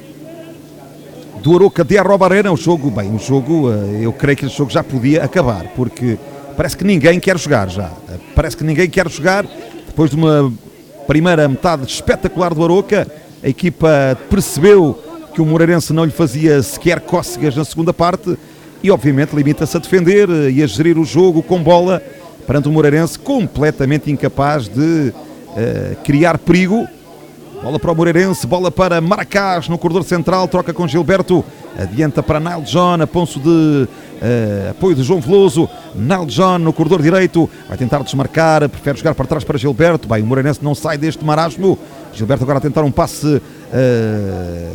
do Arouca, Diarrobarrena. Eu creio que este jogo já podia acabar, porque parece que ninguém quer jogar já. Depois de uma primeira metade espetacular do Arouca, a equipa percebeu que o Moreirense não lhe fazia sequer cócegas na segunda parte e obviamente limita-se a defender e a gerir o jogo com bola perante o Moreirense completamente incapaz de criar perigo. Bola para o Moreirense, bola para Maracás no corredor central, troca com Gilberto, adianta para Nile John, aponso de apoio de João Veloso. Nile John no corredor direito, vai tentar desmarcar, prefere jogar para trás para Gilberto. Bem, o Moreirense não sai deste marasmo. Gilberto agora a tentar um passe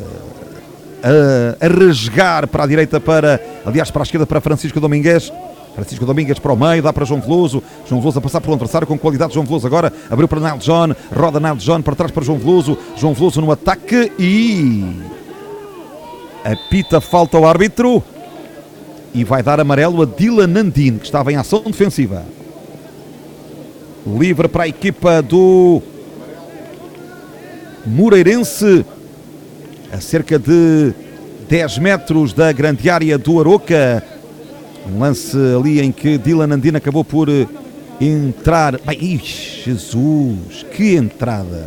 a rasgar para a direita, para a esquerda para Francisco Domingues. Francisco Domingues para o meio, dá para João Veloso a passar pelo adversário com qualidade. João Veloso agora abriu para Nile John, roda Nile John para trás para João Veloso no ataque e apita falta ao árbitro e vai dar amarelo a Dylan Nandine, que estava em ação defensiva. Livre para a equipa do Moreirense, a cerca de 10 metros da grande área do Arouca. Um lance ali em que Dylan Nandine acabou por entrar. Bem, Jesus, que entrada.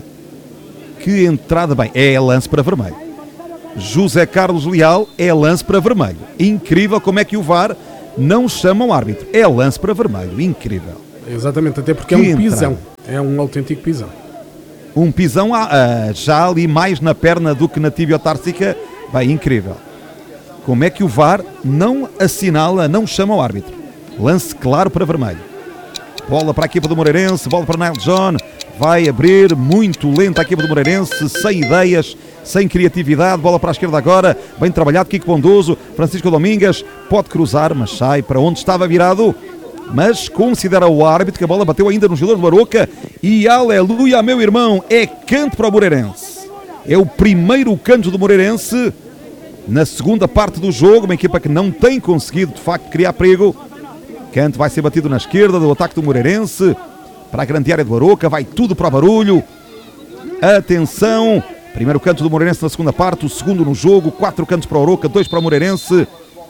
Bem, é lance para vermelho. José Carlos Leal, é lance para vermelho. Incrível como é que o VAR não chama o árbitro. É lance para vermelho, incrível. Exatamente, até porque é um pisão. É um autêntico pisão. Um pisão já ali mais na perna do que na tíbio-társica. Bem, incrível. Como é que o VAR não assinala, não chama o árbitro? Lance claro para vermelho. Bola para a equipa do Moreirense, bola para Nile John. Vai abrir muito lento a equipa do Moreirense, sem ideias, sem criatividade. Bola para a esquerda agora, bem trabalhado, Kiko Bondoso. Francisco Domingues pode cruzar, mas sai para onde estava virado. Mas considera o árbitro que a bola bateu ainda no jogador do Arouca. E aleluia, meu irmão, é canto para o Moreirense. É o primeiro canto do Moreirense na segunda parte do jogo, uma equipa que não tem conseguido de facto criar perigo. Canto vai ser batido na esquerda do ataque do Moreirense, para a grande área do Arouca, vai tudo para o barulho. Atenção, primeiro canto do Moreirense na segunda parte, o segundo no jogo, 4 cantos para o Arouca, 2 para o Moreirense.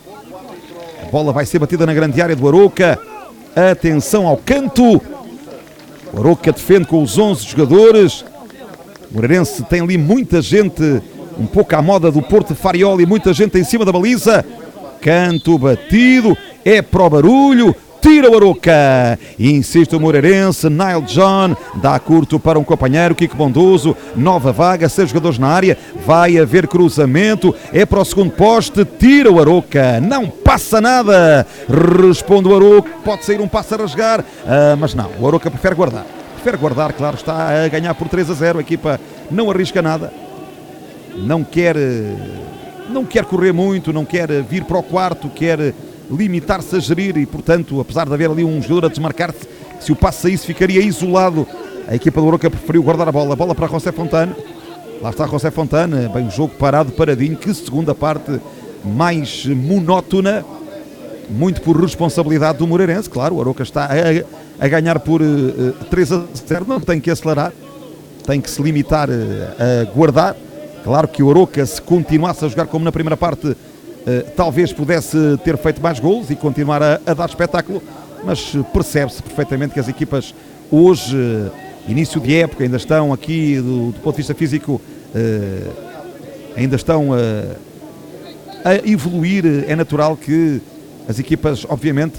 A bola vai ser batida na grande área do Arouca. Atenção ao canto. O Arouca defende com os 11 jogadores. O Moreirense tem ali muita gente, um pouco à moda do Porto Farioli, muita gente em cima da baliza. Canto batido, é para o barulho, tira o Arouca. Insiste o Moreirense, Nile John, dá curto para um companheiro, Kiko Bondoso, nova vaga, 6 jogadores na área, vai haver cruzamento, é para o segundo poste, tira o Arouca, não passa nada. Responde o Arouca, pode sair um passo a rasgar, mas não, o Arouca prefere guardar, claro, está a ganhar por 3-0, a equipa não arrisca nada. Não quer correr muito, não quer vir para o quarto, quer limitar-se a gerir e, portanto, apesar de haver ali um jogador a desmarcar-se, se o passe saísse ficaria isolado. A equipa do Arouca preferiu guardar a bola para José Fontana. Lá está José Fontana, bem, o jogo paradinho, que segunda parte mais monótona, muito por responsabilidade do Moreirense, claro, o Arouca está a ganhar por 3-0, não tem que acelerar, tem que se limitar a guardar. Claro que o Arouca, se continuasse a jogar como na primeira parte, talvez pudesse ter feito mais golos e continuar a dar espetáculo, mas percebe-se perfeitamente que as equipas hoje, início de época, ainda estão aqui do ponto de vista físico, ainda estão a evoluir. É natural que as equipas, obviamente,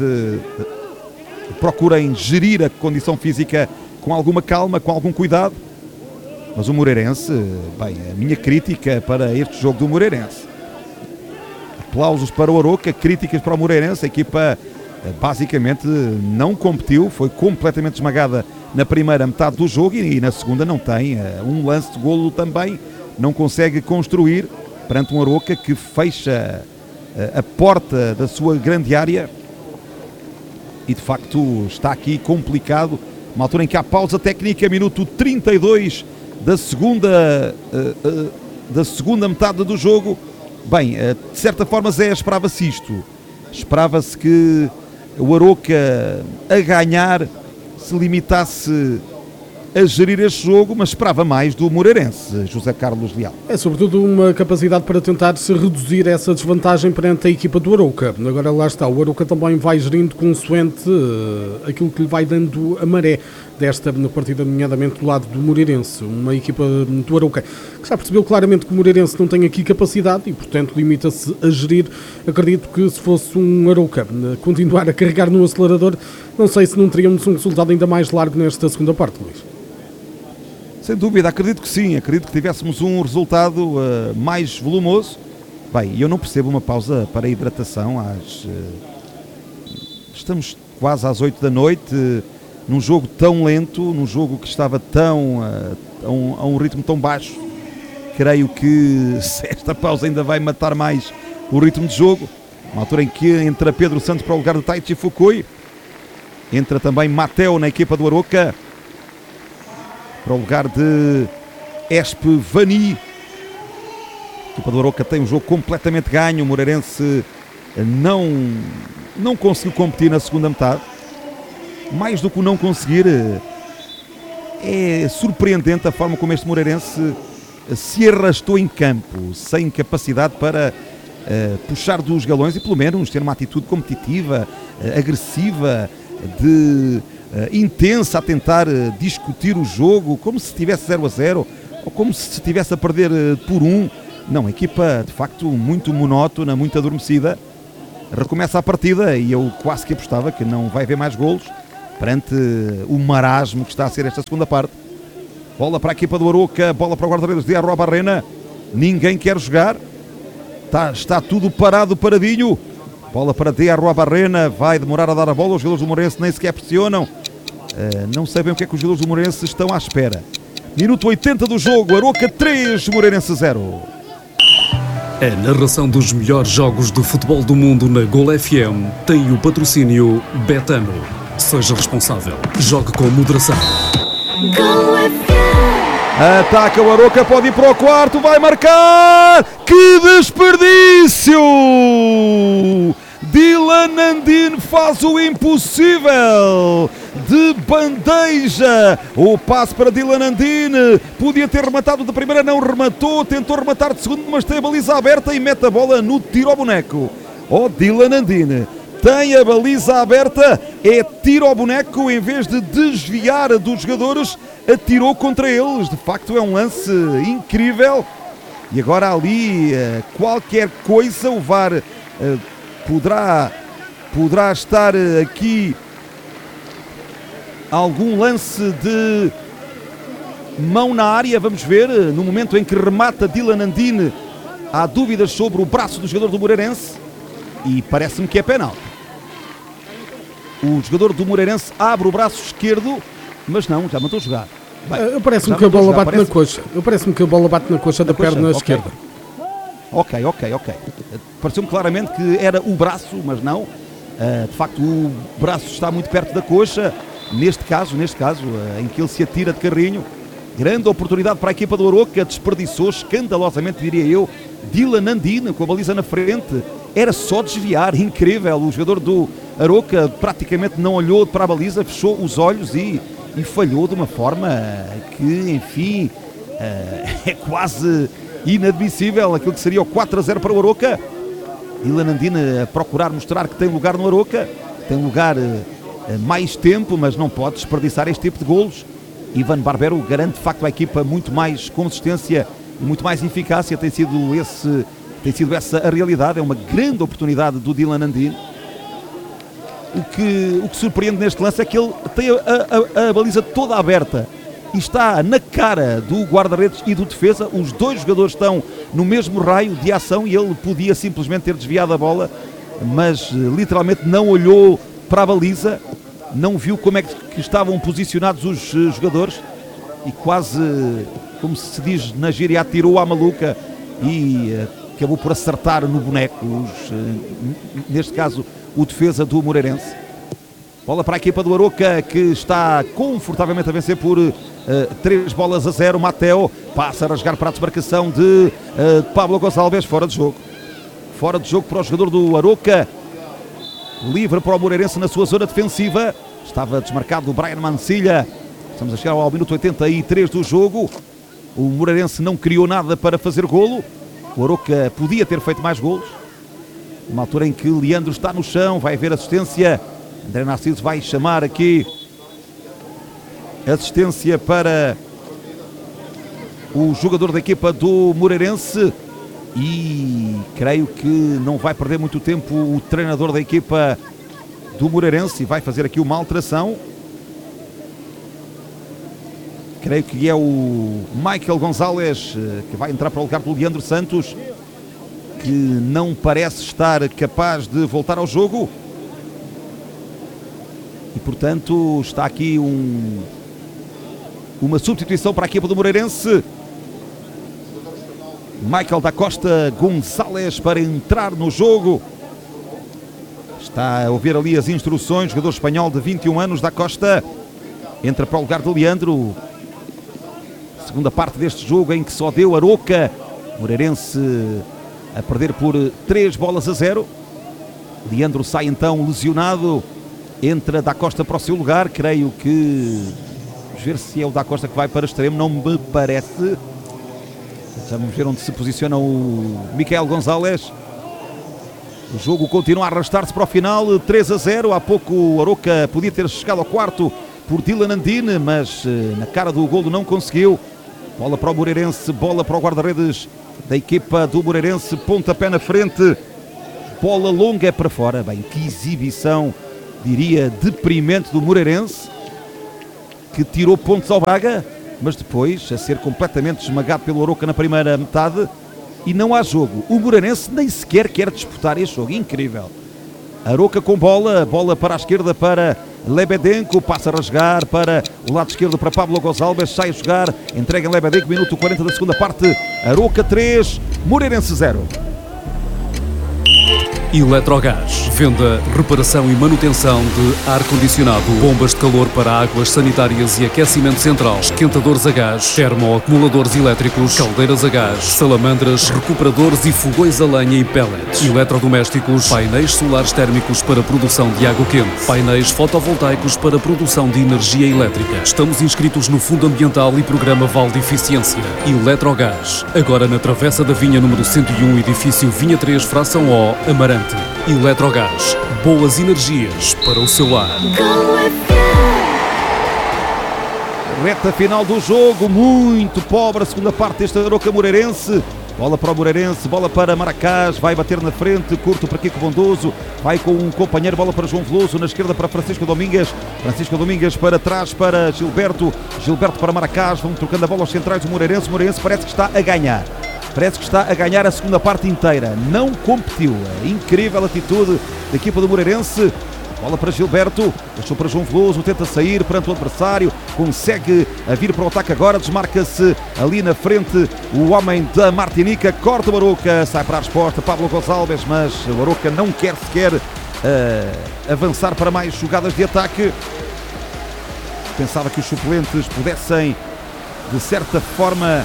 procurem gerir a condição física com alguma calma, com algum cuidado. Mas o Moreirense, bem, a minha crítica para este jogo do Moreirense. Aplausos para o Arouca, críticas para o Moreirense. A equipa basicamente não competiu, foi completamente esmagada na primeira metade do jogo e na segunda não tem um lance de golo também, não consegue construir perante um Arouca que fecha a porta da sua grande área e de facto está aqui complicado. Uma altura em que há pausa técnica, minuto 32 da segunda metade do jogo. Bem, de certa forma, Zé, esperava-se isto. Esperava-se que o Arouca, a ganhar, se limitasse a gerir este jogo, mas esperava mais do Moreirense, José Carlos Leal. É sobretudo uma capacidade para tentar se reduzir essa desvantagem perante a equipa do Arouca. Agora lá está, o Arouca também vai gerindo consoante aquilo que lhe vai dando a maré desta partida, nomeadamente do lado do Moreirense, uma equipa do Arouca que já percebeu claramente que o Moreirense não tem aqui capacidade e, portanto, limita-se a gerir. Acredito que se fosse um Arouca continuar a carregar no acelerador, não sei se não teríamos um resultado ainda mais largo nesta segunda parte, Luís. Sem dúvida, acredito que sim, acredito que tivéssemos um resultado mais volumoso. Bem, eu não percebo uma pausa para a hidratação. Estamos quase às 8 da noite, num jogo tão lento, num jogo que estava a um ritmo tão baixo. Creio que esta pausa ainda vai matar mais o ritmo de jogo. Uma altura em que entra Pedro Santos para o lugar de Taichi Fukui. Entra também Mateo na equipa do Aroca para o lugar de Espe Vani. A equipa do Aroca tem um jogo completamente ganho. O Moreirense não conseguiu competir na segunda metade. Mais do que o não conseguir, é surpreendente a forma como este Moreirense se arrastou em campo, sem capacidade para puxar dos galões e pelo menos ter uma atitude competitiva, agressiva, intensa, a tentar discutir o jogo, como se estivesse 0-0 ou como se estivesse a perder por 1. Não, a equipa de facto muito monótona, muito adormecida. Recomeça a partida e eu quase que apostava que não vai haver mais golos perante o marasmo que está a ser esta segunda parte. Bola para a equipa do Aroca, bola para o guarda-redes de Arruabarrena. Ninguém quer jogar. Está tudo parado, paradinho. Bola para de Arruabarrena, vai demorar a dar a bola. Os jogadores do Moreirense nem sequer pressionam. Não sei bem o que é que os jogadores do Moreirense estão à espera. Minuto 80 do jogo, Aroca 3, Moreirense 0. A narração dos melhores jogos de futebol do mundo na Gol FM tem o patrocínio Betano. Seja responsável. Jogue com moderação. Ataca o Aroca, pode ir para o quarto, vai marcar! Que desperdício! Dylan Nandine faz o impossível! De bandeja! O passe para Dylan Nandine, podia ter rematado de primeira, não rematou, tentou rematar de segundo, mas tem a baliza aberta e mete a bola no tiro ao boneco. Dylan Nandine tem a baliza aberta, é tiro ao boneco, em vez de desviar dos jogadores, atirou contra eles. De facto é um lance incrível. E agora ali qualquer coisa, o VAR poderá estar aqui algum lance de mão na área, vamos ver. No momento em que remata Dylan Nandine, há dúvidas sobre o braço do jogador do Moreirense e parece-me que é penalti. O jogador do Moreirense abre o braço esquerdo, mas não, já mandou jogar. Parece-me que a bola bate na coxa. Parece-me que a bola bate na coxa da perna esquerda. Ok. Pareceu-me claramente que era o braço, mas não. De facto, o braço está muito perto da coxa. Neste caso, em que ele se atira de carrinho. Grande oportunidade para a equipa do Aroca. Desperdiçou escandalosamente, diria eu, Dylan Nandine com a baliza na frente. Era só desviar, incrível. O jogador do Aroca praticamente não olhou para a baliza, fechou os olhos e falhou de uma forma que, enfim, é quase inadmissível. Aquilo que seria o 4-0 para o Aroca. Dylan Nandine a procurar mostrar que tem lugar no Aroca, tem lugar mais tempo, mas não pode desperdiçar este tipo de golos. Ivan Barbero garante de facto à equipa muito mais consistência e muito mais eficácia. Tem sido essa a realidade. É uma grande oportunidade do Dylan Nandine. O que surpreende neste lance é que ele tem a baliza toda aberta e está na cara do guarda-redes e do defesa. Os dois jogadores estão no mesmo raio de ação e ele podia simplesmente ter desviado a bola, mas literalmente não olhou para a baliza, não viu como é que estavam posicionados os jogadores e quase, como se diz na gíria, atirou à maluca e acabou por acertar no boneco, neste caso o defesa do Moreirense. Bola para a equipa do Aroca, que está confortavelmente a vencer por 3-0. Mateo passa a rasgar para a desmarcação de Pablo Gonçalves, fora de jogo. Fora de jogo para o jogador do Aroca. Livre para o Moreirense na sua zona defensiva. Estava desmarcado o Brian Mancilha. Estamos a chegar ao minuto 83 do jogo. O Moreirense não criou nada para fazer golo. O Aroca podia ter feito mais golos. Uma altura em que Leandro está no chão, vai haver assistência. André Narciso vai chamar aqui assistência para o jogador da equipa do Moreirense. E creio que não vai perder muito tempo o treinador da equipa do Moreirense e vai fazer aqui uma alteração. Creio que é o Michael Gonzalez que vai entrar para o lugar do Leandro Santos, que não parece estar capaz de voltar ao jogo. E portanto está aqui uma substituição para a equipa do Moreirense. Michael da Costa Gonçalves para entrar no jogo. Está a ouvir ali as instruções, jogador espanhol de 21 anos, da Costa. Entra para o lugar de Leandro. Segunda parte deste jogo em que só deu Aroca. Moreirense a perder por 3-0. Leandro sai então lesionado. Entra da Costa para o seu lugar. Creio que... Vamos ver se é o da Costa que vai para extremo. Não me parece. Vamos ver onde se posiciona o Miquel Gonzalez. O jogo continua a arrastar-se para o final. 3-0. Há pouco o Aroca podia ter chegado ao quarto por Dylan Andine, mas na cara do golo não conseguiu. Bola para o Moreirense, bola para o guarda-redes da equipa do Moreirense, pontapé na frente, bola longa para fora. Bem, que exibição, diria, deprimente do Moreirense, que tirou pontos ao Braga, mas depois a ser completamente esmagado pelo Aroca na primeira metade, e não há jogo. O Moreirense nem sequer quer disputar este jogo, incrível. Aroca com bola, bola para a esquerda para Lebedenko, passa a rasgar para o lado esquerdo para Pablo Gonçalves, sai a jogar, entrega em Lebedenko, minuto 40 da segunda parte. Aroca 3, Moreirense 0. Eletrogás. Venda, reparação e manutenção de ar-condicionado, bombas de calor para águas sanitárias e aquecimento central, esquentadores a gás, termoacumuladores elétricos, caldeiras a gás, salamandras, recuperadores e fogões a lenha e pellets, eletrodomésticos, painéis solares térmicos para produção de água quente, painéis fotovoltaicos para produção de energia elétrica. Estamos inscritos no Fundo Ambiental e Programa Vale de Eficiência. Eletrogás. Agora na Travessa da Vinha número 101, edifício Vinha 3, fração O, Amarante. Eletrogás. Boas energias para o seu lar. Reta final do jogo, muito pobre a segunda parte deste Aroca Moreirense. Bola para o Moreirense, bola para Maracás, vai bater na frente, curto para Kiko Bondoso, vai com um companheiro, bola para João Veloso, na esquerda para Francisco Domingues para trás para Gilberto para Maracás, vão trocando a bola aos centrais do Moreirense. O Moreirense parece que está a ganhar. Parece que está a ganhar a segunda parte inteira. Não competiu. Incrível atitude da equipa do Moreirense. Bola para Gilberto. Deixou para João Veloso. Tenta sair perante o adversário. Consegue a vir para o ataque agora. Desmarca-se ali na frente o homem da Martinica. Corta o Aroca. Sai para a resposta Pablo Gonçalves. Mas o Aroca não quer sequer avançar para mais jogadas de ataque. Pensava que os suplentes pudessem, de certa forma,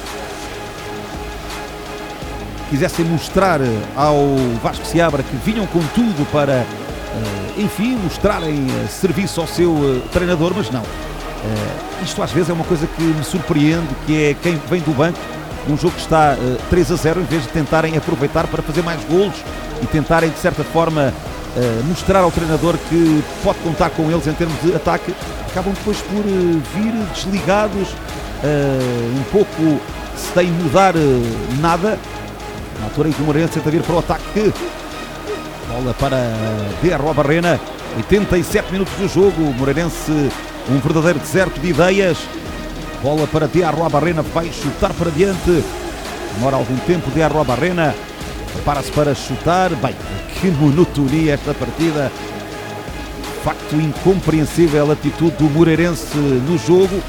quisessem mostrar ao Vasco Seabra que vinham com tudo para, enfim, mostrarem serviço ao seu treinador, mas não. Isto às vezes é uma coisa que me surpreende, que é quem vem do banco, um jogo que está 3-0, em vez de tentarem aproveitar para fazer mais golos e tentarem, de certa forma, mostrar ao treinador que pode contar com eles em termos de ataque, acabam depois por vir desligados, um pouco sem mudar nada. Na altura em que o Moreirense tenta vir para o ataque. Bola para D.R. Barrena. 87 minutos do jogo. O Moreirense, um verdadeiro deserto de ideias. Bola para D.R. Barrena. Vai chutar para diante. Demora algum tempo D.R. Barrena. Prepara-se para chutar. Bem, que monotonia esta partida. De facto, incompreensível a atitude do Moreirense no jogo.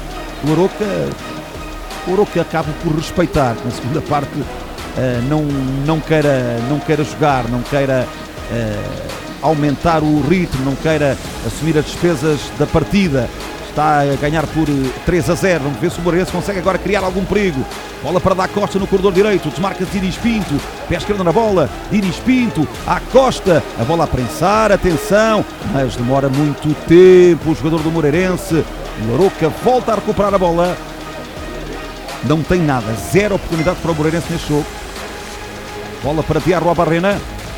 O Aroca acaba por respeitar na segunda parte. Não queira jogar, não queira aumentar o ritmo, não queira assumir as despesas da partida. Está a ganhar por 3-0. Vamos ver se o Moreirense consegue agora criar algum perigo. Bola para Da Costa no corredor direito. Desmarca-se Dinis Pinto. Pé esquerdo na bola. Dinis Pinto. À Costa. A bola a prensar. Atenção. Mas demora muito tempo o jogador do Moreirense. O Aroca volta a recuperar a bola. Não tem nada. Zero oportunidade para o Moreirense neste jogo. Bola para D.R. Barrena.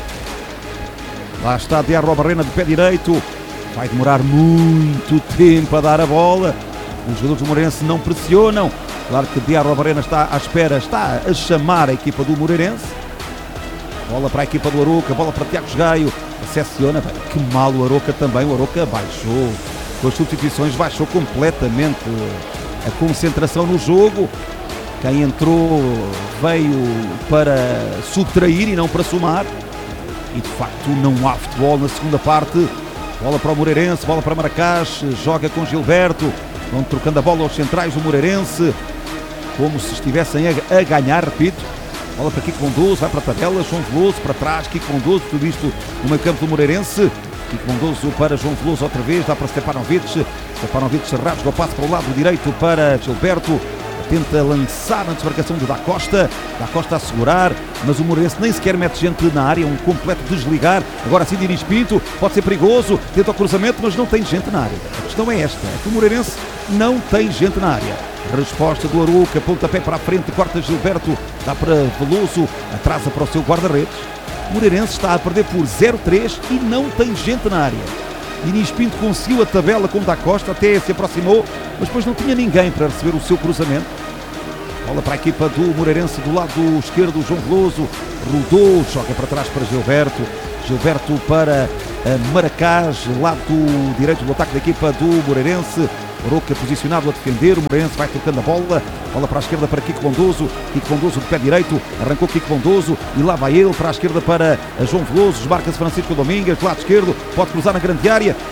Lá está D.R. Barrena de pé direito. Vai demorar muito tempo a dar a bola. Os jogadores do Moreirense não pressionam. Claro que D.R. Barrena está à espera, está a chamar a equipa do Moreirense. Bola para a equipa do Aroca, bola para Tiago Gaio. Recepciona, bem, que mal o Aroca também. O Aroca baixou, com as substituições, baixou completamente a concentração no jogo. Quem entrou veio para subtrair e não para somar. E de facto não há futebol na segunda parte. Bola para o Moreirense, bola para Maracás, joga com Gilberto. Vão trocando a bola aos centrais do Moreirense, como se estivessem a ganhar, repito. Bola para Kiko Bondoso, vai para a tabela, João Veloso para trás, Kiko Bondoso, tudo isto no meio campo do Moreirense. Kiko Bondoso para João Veloso outra vez, dá para Stepanovic. Stepanovic rasga o passe para o lado direito para Gilberto. Tenta lançar na desmarcação de Da Costa. Da Costa a segurar, mas o Moreirense nem sequer mete gente na área, um completo desligar. Agora sim Diniz Pinto, pode ser perigoso, tenta o cruzamento, mas não tem gente na área. A questão é esta, é que o Moreirense não tem gente na área. Resposta do Arouca, pontapé para a frente, corta Gilberto, dá para Veloso, atrasa para o seu guarda-redes. O Moreirense está a perder por 0-3 e não tem gente na área. Diniz Pinto conseguiu a tabela com Da Costa, até se aproximou, mas depois não tinha ninguém para receber o seu cruzamento. Bola para a equipa do Moreirense do lado esquerdo, João Veloso rodou, joga para trás para Gilberto. Gilberto para Maracás, lado direito do ataque da equipa do Moreirense. Arouca posicionado a defender, o Moreirense vai tocando a bola. Bola para a esquerda para Kiko Bondoso. Kiko Bondoso de pé direito, arrancou Kiko Bondoso e lá vai ele para a esquerda para João Veloso. Desmarca-se Francisco Domingues, do lado esquerdo, pode cruzar na grande área.